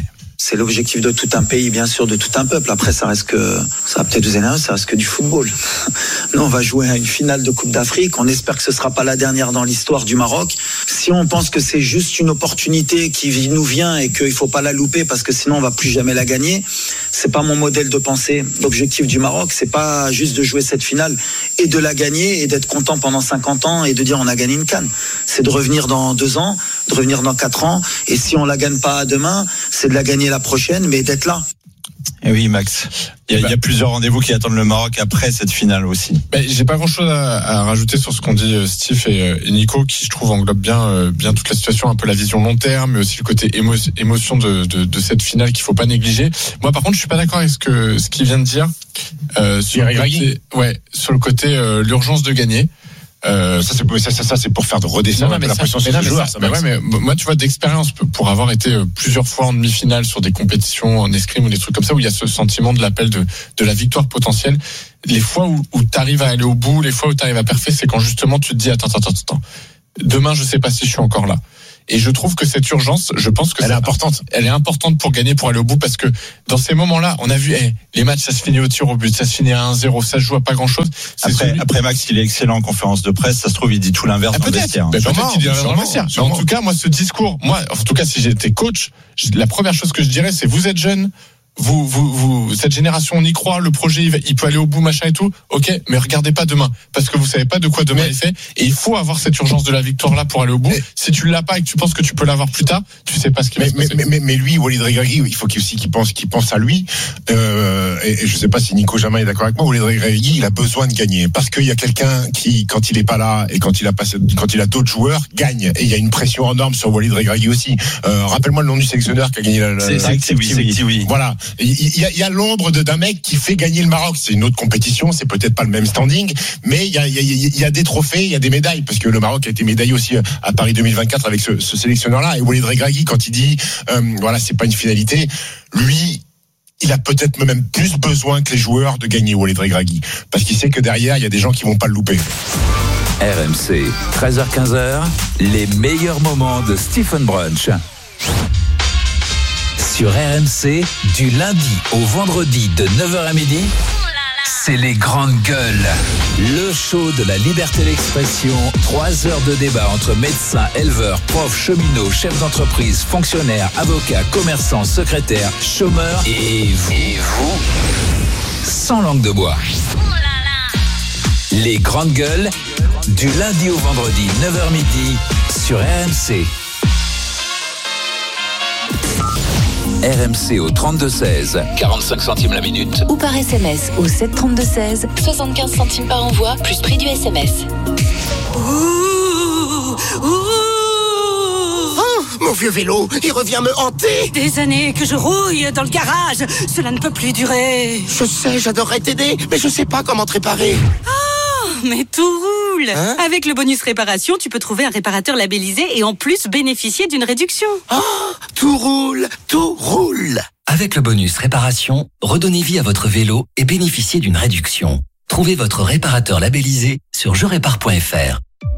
C'est l'objectif de tout un pays, bien sûr, de tout un peuple. Après, ça reste que, ça va peut-être vous énerver, ça reste que du football. Nous, on va jouer à une finale de Coupe d'Afrique. On espère que ce sera pas la dernière dans l'histoire du Maroc. Si on pense que c'est juste une opportunité qui nous vient et qu'il faut pas la louper parce que sinon on va plus jamais la gagner, c'est pas mon modèle de pensée. L'objectif du Maroc, c'est pas juste de jouer cette finale et de la gagner et d'être content pendant cinquante ans et de dire on a gagné une CAN. C'est de revenir dans deux ans, de revenir dans quatre ans. Et si on la gagne pas demain, c'est de la gagner la prochaine, mais d'être là. Et oui, Max. Il y, a, bah, il y a plusieurs rendez-vous qui attendent le Maroc après cette finale aussi. Bah, j'ai pas grand-chose à, à rajouter sur ce qu'ont dit Steve et, et Nico, qui je trouve englobe bien, bien toute la situation, un peu la vision long terme, mais aussi le côté émo, émotion de, de, de cette finale qu'il faut pas négliger. Moi, par contre, je suis pas d'accord avec ce que ce qu'il vient de dire euh, sur, le côté, ouais, sur le côté euh, l'urgence de gagner. Euh, ça, c'est, ça, ça, ça, c'est pour faire de redescendre la pression sur les joueurs. Ça, mais ouais, mais moi, tu vois, d'expérience, pour avoir été plusieurs fois en demi-finale sur des compétitions en escrime ou des trucs comme ça, où il y a ce sentiment de l'appel de, de la victoire potentielle, les fois où, où tu arrives à aller au bout, les fois où tu arrives à parfait, c'est quand justement tu te dis, attends, attends, attends, demain, je sais pas si je suis encore là. Et je trouve que cette urgence, je pense que elle est importante. Elle est importante pour gagner, pour aller au bout, parce que dans ces moments-là, on a vu, hey, les matchs, ça se finit au tir au but, ça se finit à un zéro, ça se joue à pas grand-chose. Après, celui... après Max, il est excellent en conférence de presse, ça se trouve, il dit tout l'inverse ah, dans le vestiaire. Ben, peut-être qu'il dit l'inverse dans le vestiaire. Mais en tout cas, moi, ce discours, moi, en tout cas, si j'étais coach, la première chose que je dirais, c'est vous êtes jeune. Vous, vous, vous, cette génération, on y croit, le projet, il, va, il peut aller au bout, machin et tout. Ok, mais regardez pas demain, parce que vous savez pas de quoi demain mais, est fait. Et il faut avoir cette urgence de la victoire là pour aller au bout. Mais, si tu l'as pas et que tu penses que tu peux l'avoir plus tard, tu sais pas ce qui mais, va se passer. Mais, mais, mais lui, Walid Regragui, il faut qu'il aussi qu'il pense, qu'il pense à lui. Euh, et, et je sais pas si Nico Jamin est d'accord avec moi. Walid Regragui, il a besoin de gagner parce qu'il y a quelqu'un qui, quand il est pas là et quand il a passé, quand il a d'autres joueurs, gagne. Et il y a une pression énorme sur Walid Regragui aussi. Euh, rappelle-moi le nom du sélectionneur qui a gagné la. la c'est la, c'est oui. Voilà. Il y a, il y a l'ombre de, d'un mec qui fait gagner le Maroc. C'est une autre compétition, c'est peut-être pas le même standing, mais il y a, il y a, il y a des trophées, il y a des médailles, parce que le Maroc a été médaillé aussi à Paris deux mille vingt-quatre avec ce, ce sélectionneur-là. Et Walid Regragui, quand il dit, euh, voilà, c'est pas une finalité, lui, il a peut-être même plus besoin que les joueurs de gagner, Walid Regragui, parce qu'il sait que derrière, il y a des gens qui vont pas le louper. R M C, treize heures quinze, les meilleurs moments de Stephen Brunch. Sur R M C, du lundi au vendredi de neuf heures à midi, c'est les grandes gueules. Le show de la liberté d'expression. Trois heures de débat entre médecins, éleveurs, profs, cheminots, chefs d'entreprise, fonctionnaires, avocats, commerçants, secrétaires, chômeurs et vous. Et vous sans langue de bois. Les grandes gueules, du lundi au vendredi, neuf heures midi, sur R M C. R M C au trente-deux seize, quarante-cinq centimes la minute. Ou par S M S au sept trente-deux seize, soixante-quinze centimes par envoi, plus prix du S M S. Ouh, ouh. Oh, mon vieux vélo, il revient me hanter. Des années que je rouille dans le garage, cela ne peut plus durer. Je sais, j'adorerais t'aider, mais je sais pas comment te réparer. Oh, mais tout roule. Hein? Avec le bonus réparation, tu peux trouver un réparateur labellisé et en plus bénéficier d'une réduction. Oh, tout roule, tout roule. Avec le bonus réparation, redonnez vie à votre vélo et bénéficiez d'une réduction. Trouvez votre réparateur labellisé sur je répare point f r.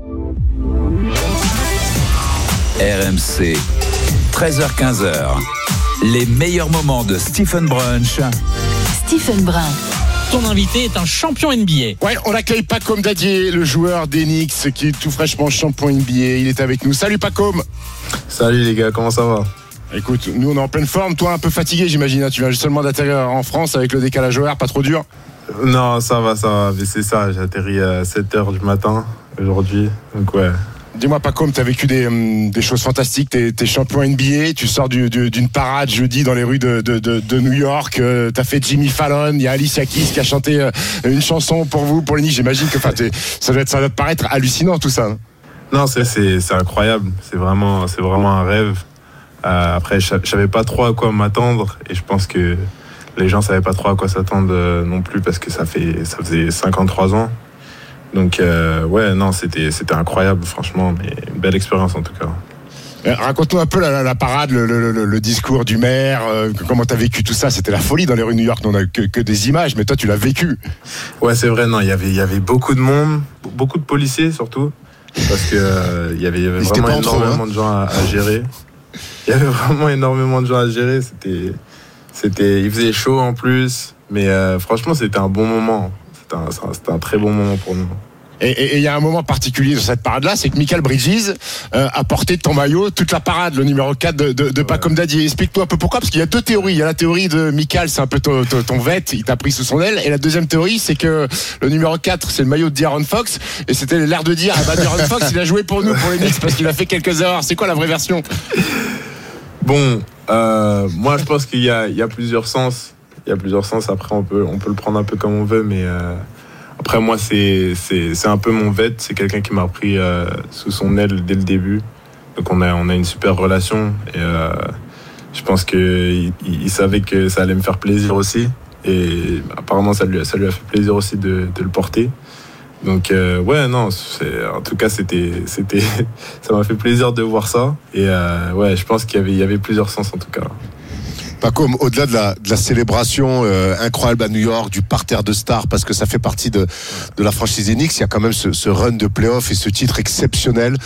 R M C, treize heures quinze, les meilleurs moments de Stephen Brunch. Stephen Brun. Ton invité est un champion N B A. Ouais, on accueille Pacôme Dadier, le joueur d'Enix qui est tout fraîchement champion N B A. Il est avec nous. Salut Pacôme. Salut les gars, comment ça va? Écoute, nous on est en pleine forme. Toi un peu fatigué, j'imagine. Tu viens seulement d'atterrir en France avec le décalage horaire, pas trop dur? Non, ça va, ça va. Mais c'est ça, j'ai atterri à sept heures du matin aujourd'hui. Donc ouais. Dis-moi Pacôme, tu as vécu des, hum, des choses fantastiques, tu es champion N B A, tu sors du, du, d'une parade jeudi dans les rues de, de, de, de New York, euh, tu as fait Jimmy Fallon, il y a Alicia Keys qui a chanté euh, une chanson pour vous, pour les Knicks, j'imagine que ça doit, être, ça doit te paraître hallucinant tout ça. Non, c'est, c'est, c'est incroyable, c'est vraiment, c'est vraiment un rêve. Euh, après, je savais pas trop à quoi m'attendre et je pense que les gens savaient pas trop à quoi s'attendre euh, non plus parce que ça, fait, ça faisait cinquante-trois ans. Donc euh, ouais, non, c'était, c'était incroyable, franchement, mais une belle expérience en tout cas. Euh, raconte-nous un peu la, la, la parade, le, le, le, le discours du maire, euh, comment t'as vécu tout ça. C'était la folie dans les rues de New York, on n'a que, que des images, mais toi tu l'as vécu. Ouais, c'est vrai, non, il y avait, il y avait beaucoup de monde, beaucoup de policiers surtout, parce que euh, il y avait, il y avait vraiment énormément hein. de gens à, à gérer. il y avait vraiment énormément de gens à gérer. C'était, c'était, il faisait chaud en plus, mais euh, franchement, c'était un bon moment. C'était un, c'était un très bon moment pour nous. Et il y a un moment particulier dans cette parade-là, c'est que Mikal Bridges euh, a porté de ton maillot toute la parade, le numéro quatre de, de, de ouais. Pacôme Dadier. Explique-nous un peu pourquoi, parce qu'il y a deux théories. Il y a la théorie de Mikal, c'est un peu ton, ton, ton vet, il t'a pris sous son aile. Et la deuxième théorie, c'est que le numéro quatre, c'est le maillot de De'Aaron Fox. Et c'était l'air de dire, ah bah De'Aaron Fox, il a joué pour nous, pour les Knicks, parce qu'il a fait quelques erreurs. C'est quoi la vraie version? Bon, euh, moi je pense qu'il y a, il y a plusieurs sens. Il y a plusieurs sens. Après, on peut, on peut le prendre un peu comme on veut, mais... Euh... Après, moi, c'est, c'est, c'est un peu mon vet. C'est quelqu'un qui m'a pris euh, sous son aile dès le début. Donc, on a, on a une super relation. Et euh, je pense qu'il il savait que ça allait me faire plaisir aussi. Et apparemment, ça lui, ça lui a fait plaisir aussi de, de le porter. Donc, euh, ouais, non, c'est, en tout cas, c'était, c'était, ça m'a fait plaisir de voir ça. Et euh, ouais, je pense qu'il y avait, il y avait plusieurs sens, en tout cas. Pacôme, au-delà de la, de la célébration euh, incroyable à New York, du parterre de stars, parce que ça fait partie de, de la franchise des Knicks, il y a quand même ce, ce run de play-off et ce titre exceptionnel.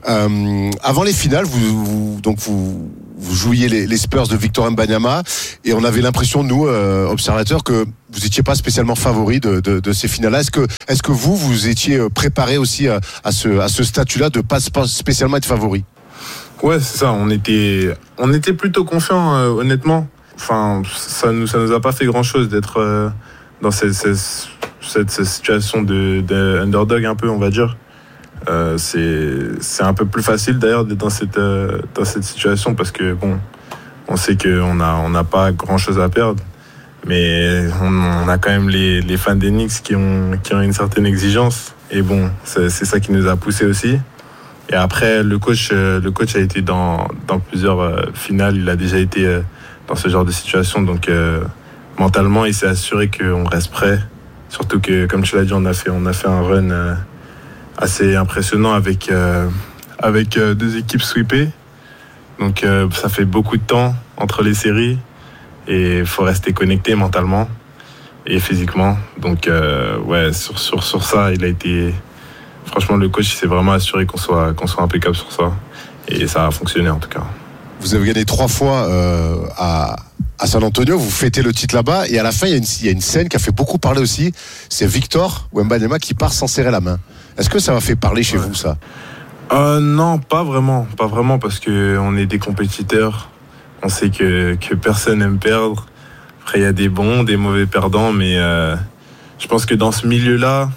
Euh, avant les finales, vous, vous, donc vous, vous jouiez les, les Spurs de Victor Wembanyama, et on avait l'impression, nous, euh, observateurs, que vous n'étiez pas spécialement favori de, de, de ces finales-là. Est-ce que, est-ce que vous, vous étiez préparé aussi à, à, ce, à ce statut-là de pas spécialement être favori? Ouais, c'est ça. On était, on était plutôt confiants, euh, honnêtement. Enfin, ça nous, ça nous a pas fait grand-chose d'être euh, dans cette, cette, cette, cette situation de, de underdog un peu, on va dire. Euh, c'est, c'est un peu plus facile d'ailleurs d'être dans cette, euh, dans cette situation parce que bon, on sait qu'on a, on n'a pas grand-chose à perdre, mais on, on a quand même les, les fans des Knicks qui ont, qui ont une certaine exigence. Et bon, c'est, c'est ça qui nous a poussé aussi. Et après, le coach, le coach a été dans, dans plusieurs euh, finales. Il a déjà été euh, dans ce genre de situation. Donc, euh, mentalement, il s'est assuré qu'on reste prêt. Surtout que, comme tu l'as dit, on a fait, on a fait un run euh, assez impressionnant avec, euh, avec euh, deux équipes sweepées. Donc, euh, ça fait beaucoup de temps entre les séries. Et il faut rester connecté mentalement et physiquement. Donc, euh, ouais, sur, sur, sur ça, il a été... Franchement, le coach s'est vraiment assuré qu'on soit, qu'on soit impeccable sur ça. Et ça a fonctionné, en tout cas. Vous avez gagné trois fois euh, à, à San Antonio. Vous fêtez le titre là-bas. Et à la fin, il y a une, il y a une scène qui a fait beaucoup parler aussi. C'est Victor Wembanyama qui part sans serrer la main. Est-ce que ça m'a fait parler chez ouais. vous, ça euh, Non, pas vraiment. Pas vraiment, parce qu'on est des compétiteurs. On sait que, que personne n'aime perdre. Après, il y a des bons, des mauvais perdants. Mais euh, je pense que dans ce milieu-là,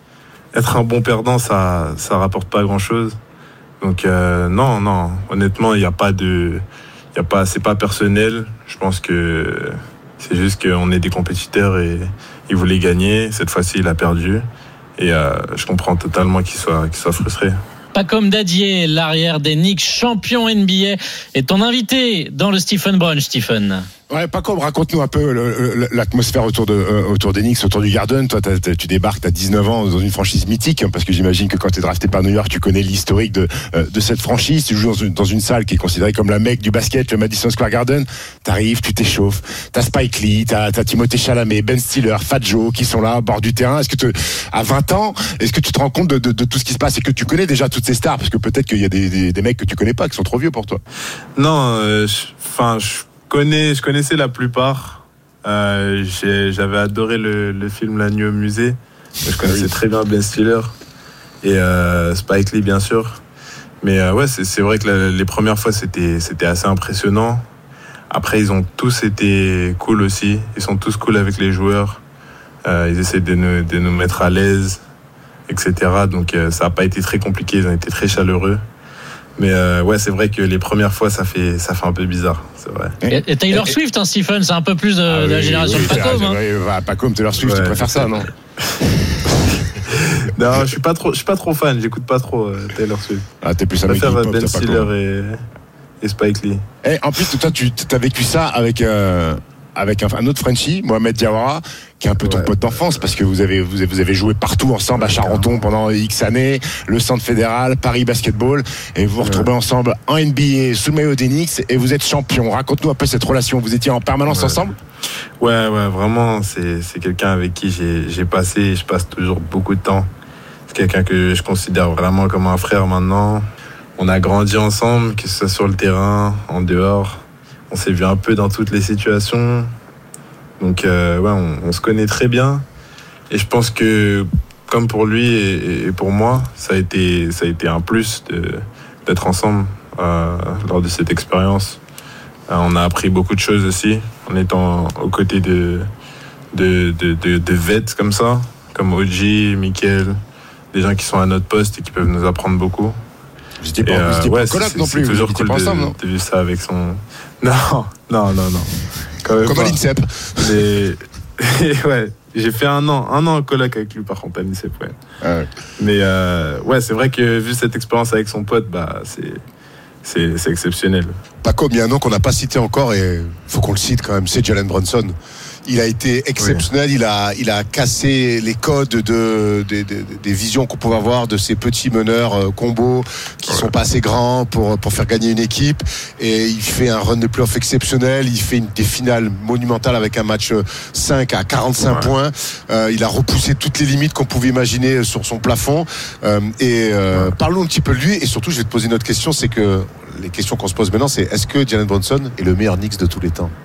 être un bon perdant, ça ça rapporte pas grand-chose. Donc euh, non, non, honnêtement, il y a pas de, il y a pas, c'est pas personnel. Je pense que c'est juste qu'on est des compétiteurs et il voulait gagner. Cette fois-ci, il a perdu et euh, je comprends totalement qu'il soit qu'il soit frustré. Pacôme Dadier, l'arrière des Knicks, champion N B A, est ton invité dans le Stephen Brunch, Stephen. Ouais, Pacôme, raconte-nous un peu le, le, l'atmosphère autour de euh, autour des Knicks, autour du Garden. Toi, t'as, t'as, tu débarques, t'as dix-neuf ans dans une franchise mythique, hein, parce que j'imagine que quand t'es drafté par New York, tu connais l'historique de euh, de cette franchise. Tu joues dans une, dans une salle qui est considérée comme la mecque du basket, le Madison Square Garden. T'arrives, tu t'échauffes. T'as Spike Lee, t'as, t'as Timothée Chalamet, Ben Stiller, Fat Joe qui sont là, au bord du terrain. Est-ce que tu, à vingt ans, est-ce que tu te rends compte de, de, de tout ce qui se passe et que tu connais déjà toutes ces stars, parce que peut-être qu'il y a des, des, des mecs que tu connais pas, qui sont trop vieux pour toi. Non, enfin. Euh, je... Je connais, je connaissais la plupart. Euh, j'ai, j'avais adoré le, le film La Nuit au musée. Je connaissais oui. très bien Ben Stiller et euh, Spike Lee, bien sûr. Mais euh, ouais, c'est, c'est vrai que la, les premières fois, c'était, c'était assez impressionnant. Après, ils ont tous été cool aussi. Ils sont tous cool avec les joueurs. Euh, ils essaient de nous, de nous mettre à l'aise, et cetera. Donc, euh, ça n'a pas été très compliqué. Ils ont été très chaleureux. Mais euh, ouais, c'est vrai que les premières fois, ça fait, ça fait un peu bizarre, c'est vrai. Et, et Taylor et, Swift, hein, Stephen, c'est un peu plus de, ah, de la oui, génération oui, de Pacôme. Hein. Oui, bah, Pacôme, Taylor Swift, ouais, tu préfères ça, non? Non, je suis pas trop, je suis pas trop fan. J'écoute pas trop euh, Taylor Swift. Ah, t'es plus un mec hip-hop, Ben Stiller et, et Spike Lee. Et en plus, toi, tu as vécu ça avec. Euh... avec un, un autre Frenchie, Mohamed Diawara, qui est un peu ton ouais, pote d'enfance, parce que vous avez, vous avez, vous avez joué partout ensemble à Charenton pendant X années, le Centre Fédéral, Paris Basketball, et vous vous retrouvez ouais. ensemble en N B A, sous le maillot des Knicks, et vous êtes champion. Raconte-nous un peu cette relation. Vous étiez en permanence ouais. ensemble? Ouais, ouais, vraiment, c'est, c'est quelqu'un avec qui j'ai, j'ai passé, et je passe toujours beaucoup de temps. C'est quelqu'un que je considère vraiment comme un frère maintenant. on a grandi ensemble, que ce soit sur le terrain, en dehors. On s'est vu un peu dans toutes les situations. Donc, euh, ouais, on, on se connaît très bien. Et je pense que, comme pour lui et, et pour moi, ça a été, ça a été un plus de, d'être ensemble euh, lors de cette expérience. Euh, on a appris beaucoup de choses aussi, en étant aux côtés de, de, de, de, de vets comme ça, comme O G, Mickaël, des gens qui sont à notre poste et qui peuvent nous apprendre beaucoup. Vous n'étiez pas, euh, pas ouais, en coloc non plus, c'est toujours cool pas de, ensemble, non de vivre ça avec son... Non, non, non, non. Quand Comme à l'INSEP. Les... ouais, j'ai fait un an, un an en coloc avec lui par contre à l'INSEP, ouais. Ah ouais. Mais euh, ouais, c'est vrai que vu cette expérience avec son pote, bah c'est, c'est, c'est exceptionnel. Paco, il y a un nom qu'on n'a pas cité encore et il faut qu'on le cite quand même, c'est Jalen Brunson. Il a été exceptionnel, oui. il, a, il a cassé les codes de, de, de, de, des visions qu'on pouvait avoir de ces petits meneurs euh, combos qui ouais. sont pas assez grands pour, pour faire gagner une équipe. Et il fait un run de playoff exceptionnel, il fait une, des finales monumentales avec un match cinq à quarante-cinq ouais. points. Euh, il a repoussé toutes les limites qu'on pouvait imaginer sur son plafond. Euh, et euh, ouais. parlons un petit peu de lui. Et surtout, je vais te poser une autre question, c'est que les questions qu'on se pose maintenant, c'est est-ce que Jalen Brunson est le meilleur Knicks de tous les temps?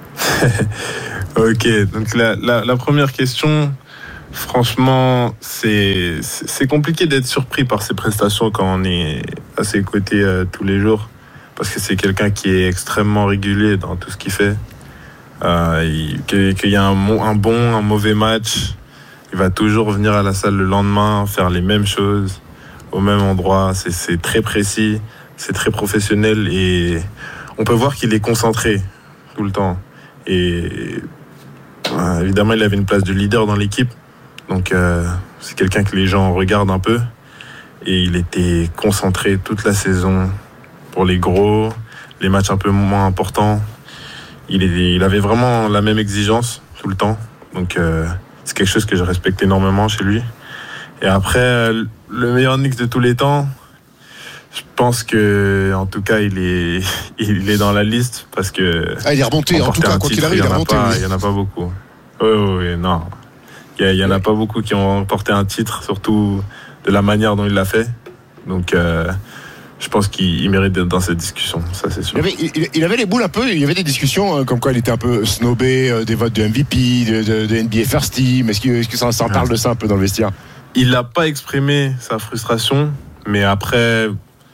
Ok, donc la, la, la première question, franchement, c'est, c'est compliqué d'être surpris par ses prestations quand on est à ses côtés euh, tous les jours, parce que c'est quelqu'un qui est extrêmement régulier dans tout ce qu'il fait. Euh, il, qu'il, qu'il y a un, un bon, un mauvais match, il va toujours venir à la salle le lendemain, faire les mêmes choses, au même endroit, c'est, c'est très précis, c'est très professionnel et on peut voir qu'il est concentré tout le temps. Et euh, évidemment, il avait une place de leader dans l'équipe. Donc, euh, c'est quelqu'un que les gens regardent un peu. Et il était concentré toute la saison pour les gros, les matchs un peu moins importants. Il, est, il avait vraiment la même exigence tout le temps. Donc, euh, c'est quelque chose que je respecte énormément chez lui. Et après, le meilleur Knicks de tous les temps, je pense que, en tout cas, il est, il est dans la liste parce que. Ah, il est remonté, en tout cas, quoi qu'il arrive, il est remonté. Il n'y en a pas beaucoup. Oui, oui, oui, non. Il n'y en a pas beaucoup qui ont remporté un titre, surtout de la manière dont il l'a fait. Donc, euh, je pense qu'il mérite d'être dans cette discussion, ça c'est sûr. Il avait, il, il avait les boules un peu, il y avait des discussions euh, comme quoi il était un peu snobé, euh, des votes de M V P, de, de, de N B A First Team. Est-ce que, est-ce que ça, ça en parle de ça un peu dans le vestiaire? Il n'a pas exprimé sa frustration, mais après.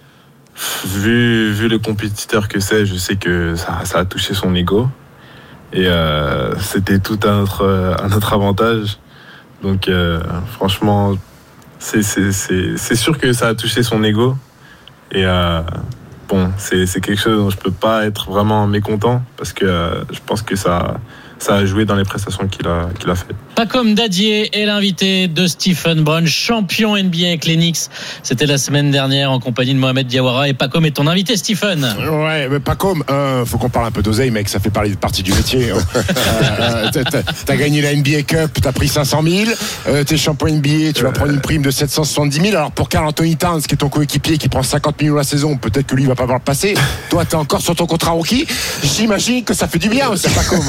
Vu, vu le compétiteur que c'est, je sais que ça, ça a touché son ego. Et euh, c'était tout à notre, à notre avantage. Donc euh, franchement, c'est, c'est, c'est, c'est sûr que ça a touché son ego. Et euh, bon, c'est, c'est quelque chose dont je ne peux pas être vraiment mécontent. Parce que euh, je pense que ça, ça a joué dans les prestations qu'il a, qu'il a faites. Pacom Dadier est l'invité de Stephen Brunch, champion N B A avec les Knicks. C'était la semaine dernière en compagnie de Mohamed Diawara. Et Pacom est ton invité, Stephen. Ouais, mais Pacom, euh, faut qu'on parle un peu d'oseille, mec. Ça fait partie du métier. euh, t'as, t'as gagné la N B A Cup, t'as pris cinq cent mille. Euh, t'es champion N B A, tu vas prendre une prime de sept cent soixante-dix mille. Alors pour Karl Anthony Towns, qui est ton coéquipier, qui prend cinquante millions la saison, peut-être que lui, il va pas avoir le passé. Toi, t'es encore sur ton contrat rookie. J'imagine que ça fait du bien aussi, Pacom.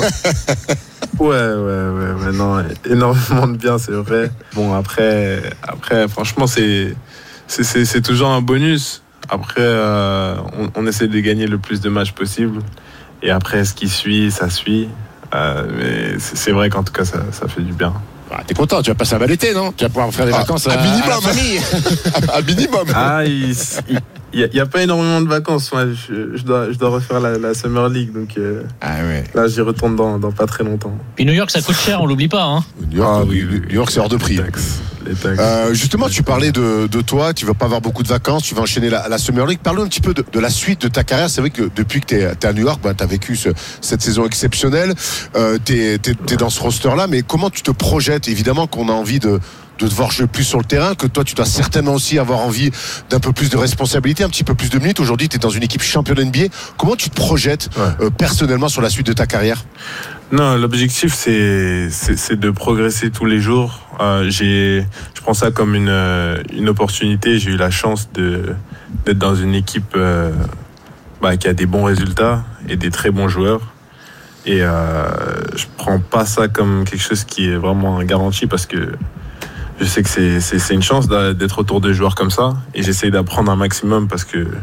Ouais, ouais, ouais, ouais, non, énormément de bien, c'est vrai. Bon, après, après franchement, c'est, c'est, c'est, c'est toujours un bonus. Après, euh, on, on essaie de gagner le plus de matchs possible. Et après, ce qui suit, ça suit. Euh, mais c'est, c'est vrai qu'en tout cas, ça, ça fait du bien. Ah, t'es content, tu vas passer un bel été, non? Tu vas pouvoir faire des ah, vacances à, à, minimum. à la famille. À minimum. Ah, il... il n'y a, a pas énormément de vacances. Moi, je, je, dois, je dois refaire la, la Summer League. Donc euh, ah ouais. Là, j'y retourne dans, dans pas très longtemps. Puis New York, ça coûte cher, on l'oublie pas. Hein. New York, ah, oui, New York, c'est hors de prix. Les taxes. Les taxes. Euh, justement, tu parlais de, de toi. Tu ne vas pas avoir beaucoup de vacances. Tu vas enchaîner la, la Summer League. Parle-nous un petit peu de, de la suite de ta carrière. C'est vrai que depuis que tu es à New York, bah, tu as vécu ce, cette saison exceptionnelle. Euh, tu es dans ce roster-là. Mais comment tu te projettes? Évidemment qu'on a envie de de te voir jouer plus sur le terrain, que toi tu dois certainement aussi avoir envie d'un peu plus de responsabilité, un petit peu plus de minutes. Aujourd'hui tu es dans une équipe championne N B A. Comment tu te projettes ouais. euh, personnellement sur la suite de ta carrière? Non, l'objectif c'est, c'est, c'est de progresser tous les jours. Euh, j'ai, je prends ça comme une, une opportunité. J'ai eu la chance de, d'être dans une équipe euh, bah, qui a des bons résultats et des très bons joueurs. Et euh, je prends pas ça comme quelque chose qui est vraiment garanti parce que je sais que c'est, c'est, c'est une chance d'être autour de joueurs comme ça et j'essaie d'apprendre un maximum parce que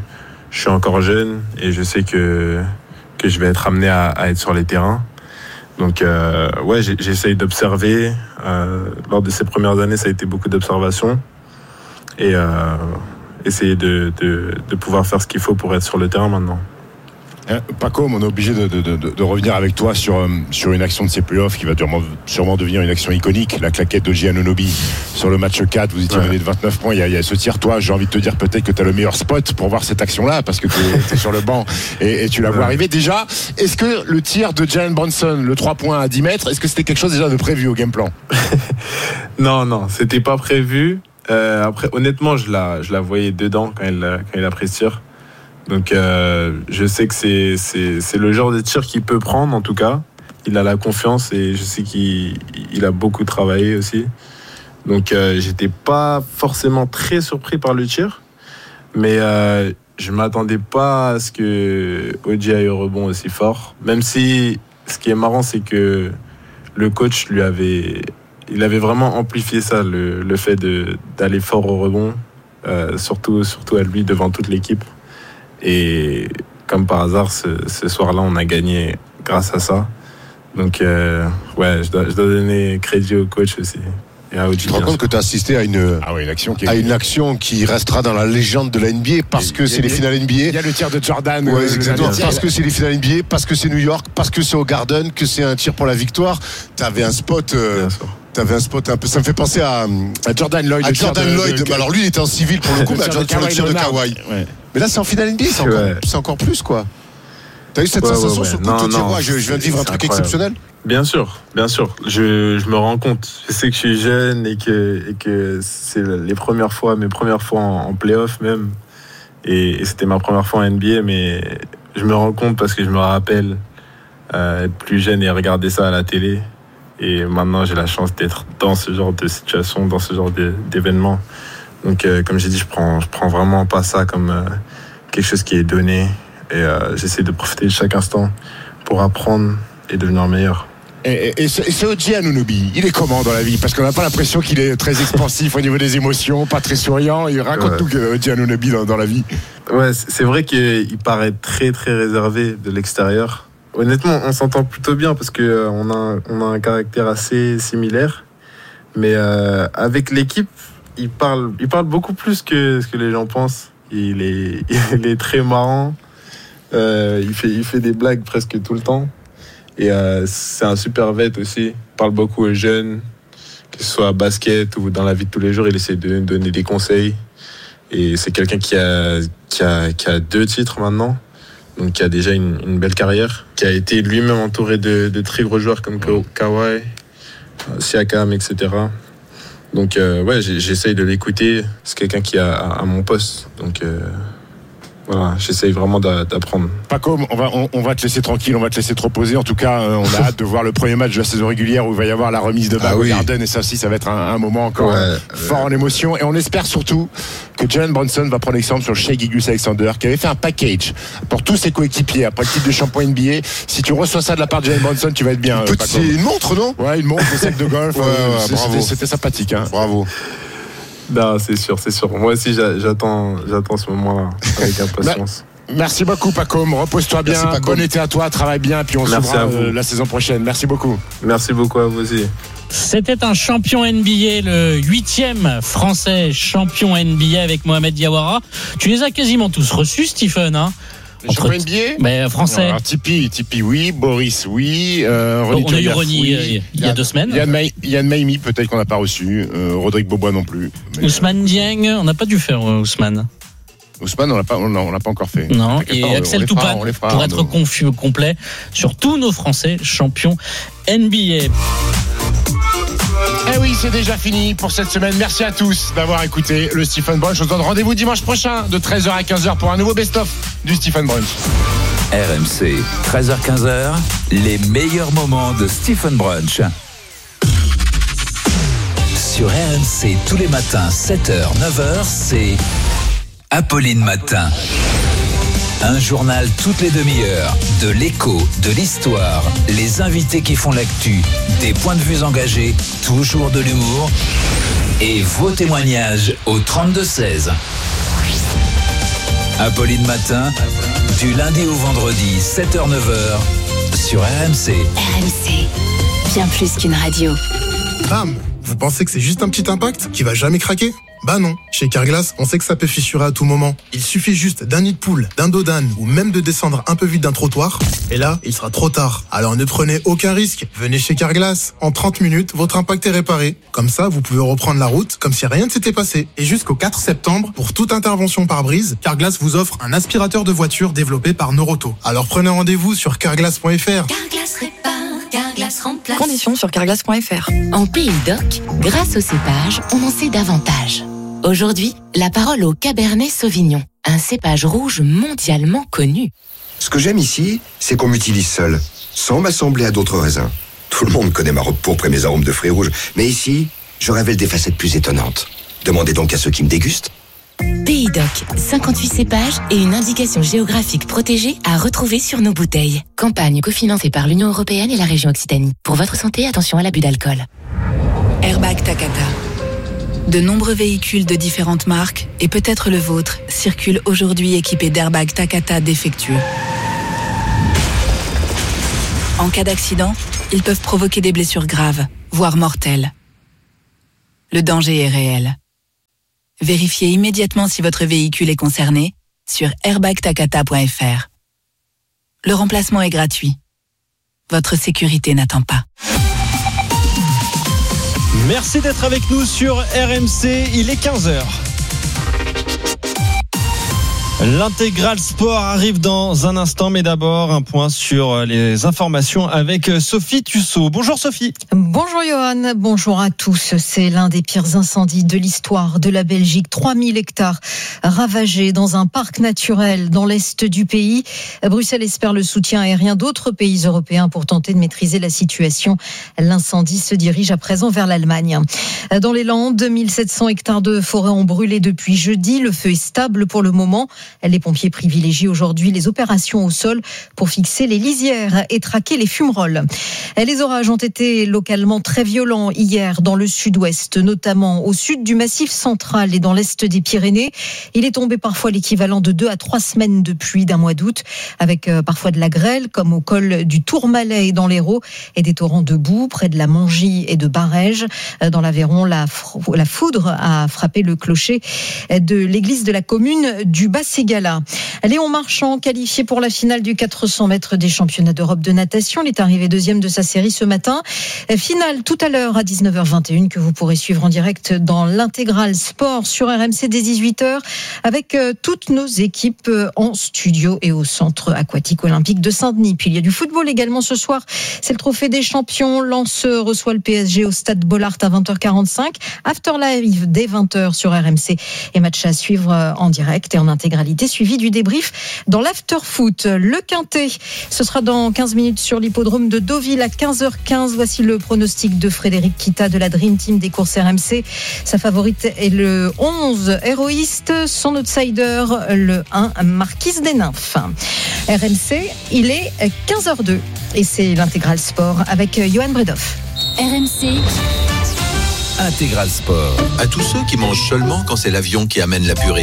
je suis encore jeune et je sais que, que je vais être amené à, à être sur les terrains. Donc, euh, ouais, j'ai, j'essaye d'observer. Euh, lors de ces premières années, ça a été beaucoup d'observation. Et euh, essayer de, de, de pouvoir faire ce qu'il faut pour être sur le terrain maintenant. Paco, on est obligé de, de, de, de revenir avec toi sur, sur une action de ces playoffs qui va sûrement, sûrement devenir une action iconique, la claquette d'O G Anunoby sur le match quatre, vous étiez mené ouais. de vingt-neuf points, il y, a, il y a ce tir, toi j'ai envie de te dire peut-être que tu as le meilleur spot pour voir cette action-là parce que tu es sur le banc et, et tu la vois ouais. arriver. Déjà, est-ce que le tir de Jalen Brunson, le trois points à dix mètres, est-ce que c'était quelque chose déjà de prévu au game plan? Non, non, c'était pas prévu. Euh, après, honnêtement, je la, je la voyais dedans quand il, quand il a pris ce tir. Donc euh, je sais que c'est, c'est, c'est le genre de tir qu'il peut prendre en tout cas. Il a la confiance et je sais qu'il il a beaucoup travaillé aussi. Donc euh, j'étais pas forcément très surpris par le tir. Mais euh, je m'attendais pas à ce que O G aille au rebond aussi fort. Même si ce qui est marrant c'est que le coach lui avait... Il avait vraiment amplifié ça, le, le fait de, d'aller fort au rebond. Euh, surtout, surtout à lui devant toute l'équipe. Et comme par hasard, ce, ce soir-là, on a gagné grâce à ça. Donc, euh, ouais, je dois, je dois donner crédit au coach aussi. Et à O G, tu te rends compte que tu as assisté à une, ah ouais, une, action qui à une action qui restera dans la légende de la N B A parce que c'est les finales N B A. Il y a le tir de Jordan. Ouais, euh, exactement. Parce que c'est les finales N B A, parce que c'est New York, parce que c'est au Garden, que c'est un tir pour la victoire. Tu avais un spot. Euh, T'avais un spot un peu. Ça me fait penser à, à Jordan Lloyd. À Jordan de, Lloyd. De, de, alors lui, il était en civil pour le coup, mais à Jordan, le tir de Kawhi. Ouais. Mais là, c'est en finale N B A, c'est, ouais. c'est encore plus, quoi. T'as eu cette ouais, sensation ouais, ouais. sur le coup de te dire, ouais, je, je viens de vivre un truc incroyable. Exceptionnel? Bien sûr, bien sûr. Je, je me rends compte. Je sais que je suis jeune et que, et que c'est les premières fois, mes premières fois en, en play-off même. Et, et c'était ma première fois en N B A, mais je me rends compte parce que je me rappelle euh, être plus jeune et regarder ça à la télé. Et maintenant, j'ai la chance d'être dans ce genre de situation, dans ce genre de, d'événement. Donc, euh, comme j'ai dit, je prends, je prends vraiment pas ça comme euh, quelque chose qui est donné. Et euh, j'essaie de profiter de chaque instant pour apprendre et devenir meilleur. Et, et, et ce O G Anunoby, il est comment dans la vie? Parce qu'on n'a pas l'impression qu'il est très expansif au niveau des émotions, pas très souriant. Il raconte tout que O G Anunoby dans, dans la vie. Ouais, c'est vrai qu'il paraît très, très réservé de l'extérieur. Honnêtement, on s'entend plutôt bien parce qu'on euh, a, on a un caractère assez similaire. Mais euh, avec l'équipe, il parle, il parle beaucoup plus que ce que les gens pensent. Il est, il est très marrant. Euh, il, fait, il fait des blagues presque tout le temps. Et euh, c'est un super vet aussi. Il parle beaucoup aux jeunes, que ce soit à basket ou dans la vie de tous les jours. Il essaie de donner des conseils. Et c'est quelqu'un qui a, qui a, qui a deux titres maintenant. Donc qui a déjà une, une belle carrière, qui a été lui-même entouré de, de très gros joueurs comme Kawhi, Siakam, et cetera. Donc euh, ouais, j'essaye de l'écouter. C'est quelqu'un qui est à, à mon poste. Donc euh, voilà, j'essaye vraiment d'apprendre. Paco, on va, on, on va te laisser tranquille, on va te laisser te reposer. En tout cas, on a hâte de voir le premier match de la saison régulière où il va y avoir la remise de bague ah oui. au Garden. Et ça aussi, ça va être un, un moment encore ouais, fort ouais. en émotion. Et on espère surtout que Jalen Brunson va prendre exemple sur le Shai Gilgeous-Alexander, qui avait fait un package pour tous ses coéquipiers après le titre de champion N B A. Si tu reçois ça de la part de Jalen Brunson, tu vas être bien. Petit, c'est une montre, non? Ouais, une montre, un sac de golf. ouais, ouais, ouais, c'était, c'était sympathique. Hein. Bravo. Non, c'est sûr, c'est sûr. Moi aussi, j'attends, j'attends ce moment-là avec impatience. Merci beaucoup, Paco. Repose-toi bien. Merci, bon été à toi, travaille bien, puis on se voit euh, la saison prochaine. Merci beaucoup. Merci beaucoup à vous aussi. C'était un champion N B A, le huitième français champion N B A avec Mohamed Diawara. Tu les as quasiment tous reçus, Stephen, hein? Les champions N B A mais français. Alors, Tipeee, Tipeee, oui. Boris, oui. Euh, Ronny on a eu Ronny oui. euh, il y a deux semaines. Yann, Ma- Yann Maimi, peut-être qu'on n'a pas reçu. Euh, Rodrigue Bobois non plus. Mais Ousmane euh... Dieng, on n'a pas dû faire euh, Ousmane. Ousmane, on l'a pas, on, on l'a pas encore fait. Non, et pas, Axel Toupane, pour être confus, complet sur tous nos Français champions N B A. Eh oui, c'est déjà fini pour cette semaine. Merci à tous d'avoir écouté le Stephen Brunch. Je vous donne rendez-vous dimanche prochain de treize heures à quinze heures pour un nouveau best-of du Stephen Brunch. R M C, treize heures quinze heures, les meilleurs moments de Stephen Brunch. Sur R M C, tous les matins, sept heures, neuf heures, c'est Apolline Matin. Un journal toutes les demi-heures, de l'écho, de l'histoire, les invités qui font l'actu, des points de vue engagés, toujours de l'humour et vos témoignages au trente-deux seize. Apolline Matin, du lundi au vendredi, sept heures neuf heures, sur R M C. R M C, bien plus qu'une radio. Bam! Vous pensez que c'est juste un petit impact qui va jamais craquer? Bah non, chez Carglass, on sait que ça peut fissurer à tout moment. Il suffit juste d'un nid de poule, d'un dos d'âne ou même de descendre un peu vite d'un trottoir. Et là, il sera trop tard. Alors ne prenez aucun risque. Venez chez Carglass. En trente minutes, votre impact est réparé. Comme ça, vous pouvez reprendre la route comme si rien ne s'était passé. Et jusqu'au quatre septembre, pour toute intervention par brise, Carglass vous offre un aspirateur de voiture développé par Noroto. Alors prenez rendez-vous sur carglass point f r. Carglass répare, Carglass remplace. Conditions sur carglass point f r. En Pays d'Oc, grâce au cépage, on en sait davantage. Aujourd'hui, la parole au Cabernet Sauvignon, un cépage rouge mondialement connu. Ce que j'aime ici, c'est qu'on m'utilise seul, sans m'assembler à d'autres raisins. Tout le monde connaît ma robe pourpre et mes arômes de fruits rouges, mais ici, je révèle des facettes plus étonnantes. Demandez donc à ceux qui me dégustent. Pays d'Oc, cinquante-huit cépages et une indication géographique protégée à retrouver sur nos bouteilles. Campagne cofinancée par l'Union européenne et la région Occitanie. Pour votre santé, attention à l'abus d'alcool. Airbag Takata. De nombreux véhicules de différentes marques, et peut-être le vôtre, circulent aujourd'hui équipés d'airbags Takata défectueux. En cas d'accident, ils peuvent provoquer des blessures graves, voire mortelles. Le danger est réel. Vérifiez immédiatement si votre véhicule est concerné sur airbag takata point f r. Le remplacement est gratuit. Votre sécurité n'attend pas. Merci d'être avec nous sur R M C, il est quinze heures. L'intégral sport arrive dans un instant, mais d'abord un point sur les informations avec Sophie Tussaud. Bonjour Sophie. Bonjour Johan, bonjour à tous. C'est l'un des pires incendies de l'histoire de la Belgique. trois mille hectares ravagés dans un parc naturel dans l'est du pays. Bruxelles espère le soutien aérien d'autres pays européens pour tenter de maîtriser la situation. L'incendie se dirige à présent vers l'Allemagne. Dans les Landes, mille sept cents hectares de forêt ont brûlé depuis jeudi. Le feu est stable pour le moment. Les pompiers privilégient aujourd'hui les opérations au sol pour fixer les lisières et traquer les fumerolles. Les orages ont été localement très violents hier dans le sud-ouest, notamment au sud du Massif central et dans l'est des Pyrénées. Il est tombé parfois l'équivalent de deux à trois semaines de pluie d'un mois d'août, avec parfois de la grêle, comme au col du Tourmalet et dans l'Hérault, et des torrents de boue près de la Mongie et de Barège. Dans l'Aveyron, la, la foudre a frappé le clocher de l'église de la commune du Bas-Ségala. Léon Marchand, qualifié pour la finale du quatre cents mètres des championnats d'Europe de natation. Il est arrivé deuxième de sa série ce matin. Finale tout à l'heure à dix-neuf heures vingt et une que vous pourrez suivre en direct dans l'intégral sport sur R M C dès dix-huit heures avec toutes nos équipes en studio et au centre aquatique olympique de Saint-Denis. Puis il y a du football également ce soir. C'est le trophée des champions. Lens reçoit le P S G au stade Bollaert à vingt heures quarante-cinq. After Live dès vingt heures sur R M C et match à suivre en direct et en intégralité, suivi du débrief dans l'after foot. Le Quintet, ce sera dans quinze minutes sur l'hippodrome de Deauville à quinze heures quinze. Voici le pronostic de Frédéric Kita de la Dream Team des courses R M C. Sa favorite est le onze, Héroïste. Son outsider, le un, Marquise des Nymphes. R M C, il est quinze heures deux et c'est l'intégral sport avec Johan Bredoff. R M C Intégral sport. À tous ceux qui mangent seulement quand c'est l'avion qui amène la purée.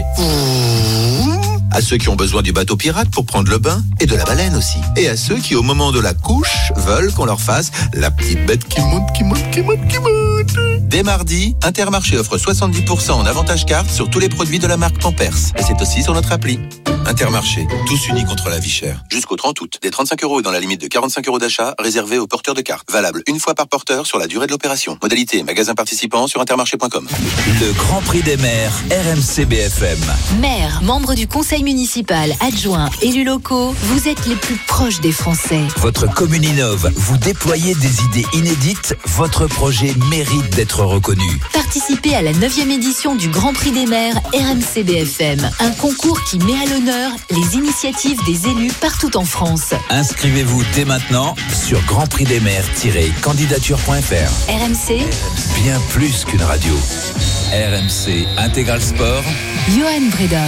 À ceux qui ont besoin du bateau pirate pour prendre le bain et de la baleine aussi. Et à ceux qui, au moment de la couche, veulent qu'on leur fasse la petite bête qui monte, qui monte, qui monte, qui monte. Dès mardi, Intermarché offre soixante-dix pour cent en avantage carte sur tous les produits de la marque Pampers. Et c'est aussi sur notre appli. Intermarché, tous unis contre la vie chère. Jusqu'au trente août, des trente-cinq euros et dans la limite de quarante-cinq euros d'achat réservés aux porteurs de cartes. Valable une fois par porteur sur la durée de l'opération. Modalité, magasin participant sur intermarché point com. Le Grand Prix des maires, R M C B F M. Maire, membre du conseil municipal, adjoint, élus locaux, vous êtes les plus proches des Français. Votre commune innove, vous déployez des idées inédites, votre projet mérite d'être reconnu. Participez à la neuvième édition du Grand Prix des maires R M C B F M, un concours qui met à l'honneur les initiatives des élus partout en France. Inscrivez-vous dès maintenant sur grand prix des maires tiret candidature point f r. R M C, bien plus qu'une radio. R M C Intégral Sport, Johan Bredov.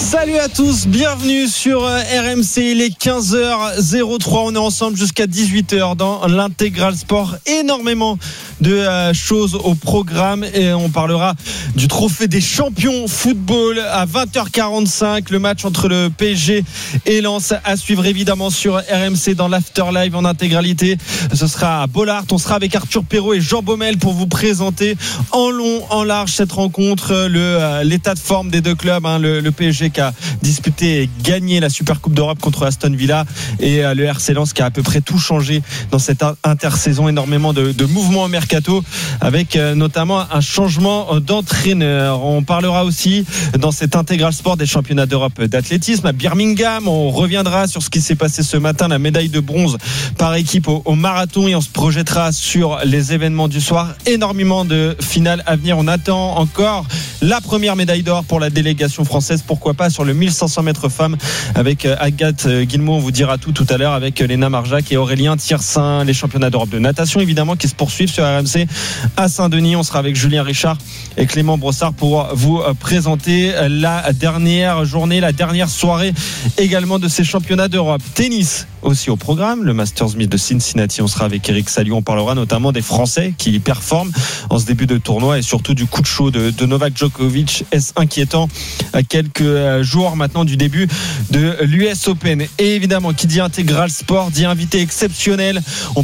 Salut à tous, bienvenue sur R M C, il est quinze heures zéro trois, on est ensemble jusqu'à dix-huit heures dans l'Intégral Sport. Énormément de euh, choses au programme et on parlera du trophée des champions football à vingt heures quarante-cinq, le match entre le P S G et Lens à suivre évidemment sur R M C dans l'Afterlive en intégralité. Ce sera à Bollaert, on sera avec Arthur Perrault et Jean Baumel pour vous présenter en long, en large cette rencontre, le, euh, l'état de forme des deux clubs, hein, le, le P S G qui a disputé et gagné la Super Coupe d'Europe contre Aston Villa et euh, le R C Lens qui a à peu près tout changé dans cette intersaison, énormément de, de mouvements au mercato avec euh, notamment un changement d'entraîneur. On parlera aussi dans cet Intégral Sport des championnats d'Europe d'athlétisme à Birmingham. On reviendra sur ce qui s'est passé ce matin, la médaille de bronze par équipe au, au marathon, et on se projettera sur les événements du soir. Énormément de finales à venir. On attend encore la première médaille d'or pour la délégation française, pourquoi pas sur le mille cinq cents mètres femmes avec Agathe Guillemot. On vous dira tout tout à l'heure avec Léna Marjac et Aurélien Tiersin. Les championnats d'Europe de natation évidemment qui se poursuivent sur R M C à Saint-Denis. On sera avec Julien Richard et Clément Brossard pour vous présenter la dernière journée, la dernière soirée également de ces championnats d'Europe. Tennis aussi au programme, le Masters de Cincinnati. On sera avec Eric Salio. On parlera notamment des Français qui performent en ce début de tournoi et surtout du coup de chaud de, de Novak Djokovic. Est-ce inquiétant à quelques jours maintenant du début de l'U S Open? Et évidemment, qui dit Intégral Sport dit invité exceptionnel. On